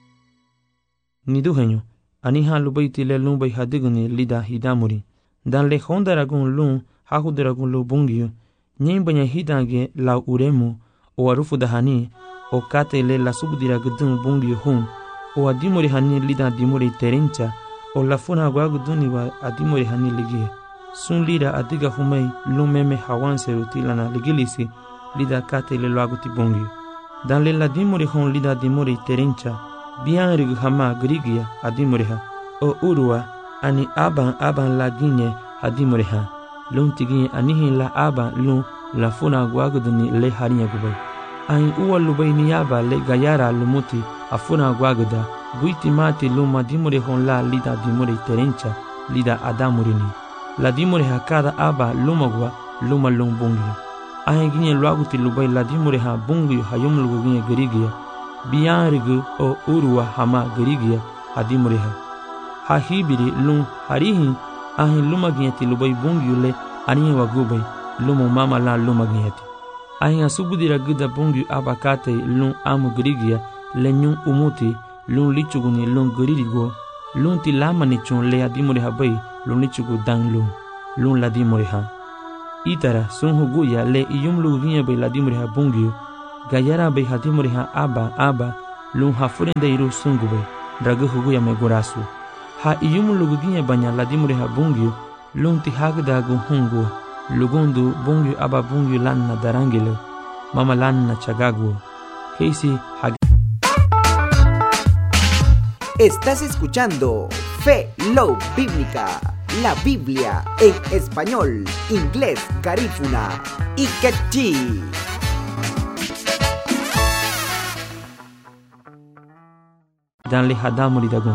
Speaker 1: niduhenyo aniha lubaiti le lumbai hadigni lida hidamuri dan le hondaragun lun hahudaragun lubungi nyembanya hidange la uremu o arufu dahani o kate le la subdira gudun bungi hum o adimuri hani lida dimuri terencha o la funa gwaguduni wa adimuri hani ligie sun lida adiga humei lumeme hawanse rutilana ligilisi lida kate le laguti bungi dan le la dimuri hon lida dimuri terencha bian rig hama grigia adimuri ha o urua ani aban aban la ginye adimuri ha lun tigi anihi la aban lun la funa gwaguduni le harinya gubai ai uwa lubai niyaba le gayara lumuti afuna gwaguda buiti mati luma dimure hon la lida dimure terencha lida adamurini la dimure hakada aba lumagwa luma lumbungi ai ginye luaguti lubai la dimure ha bungi hayum lugu ginye gerigia bianrigu o urua hama gerigia adimure ha ha hibiri lum harihi ai luma ginye ti lubai bungi le aniye wagubai lumu mama la luma ginye ti ai asubudira guda bungi abakate lum amu gerigia lenyun umuti lun lichuguni lun geririgo lun ti lama ni chun le adimure ha bai lun lichugu dan lun lun la dimure ha itara sun huguya le iyum lugunya be ladimriha bungyo gayara be hatimriha aba aba lun hafurende iru sungube dragu huguya me gorasu ha iyum lugunya banya ladimriha bungyo lun tihagda gu hungu lugundu bungyo aba bungyo lanna darangelo mama lanna chagagu Casey hag
Speaker 7: Estás escuchando Fe Love Bíblica, la Biblia en español, inglés, garífuna y quechí.
Speaker 1: dan le hadamuri dagun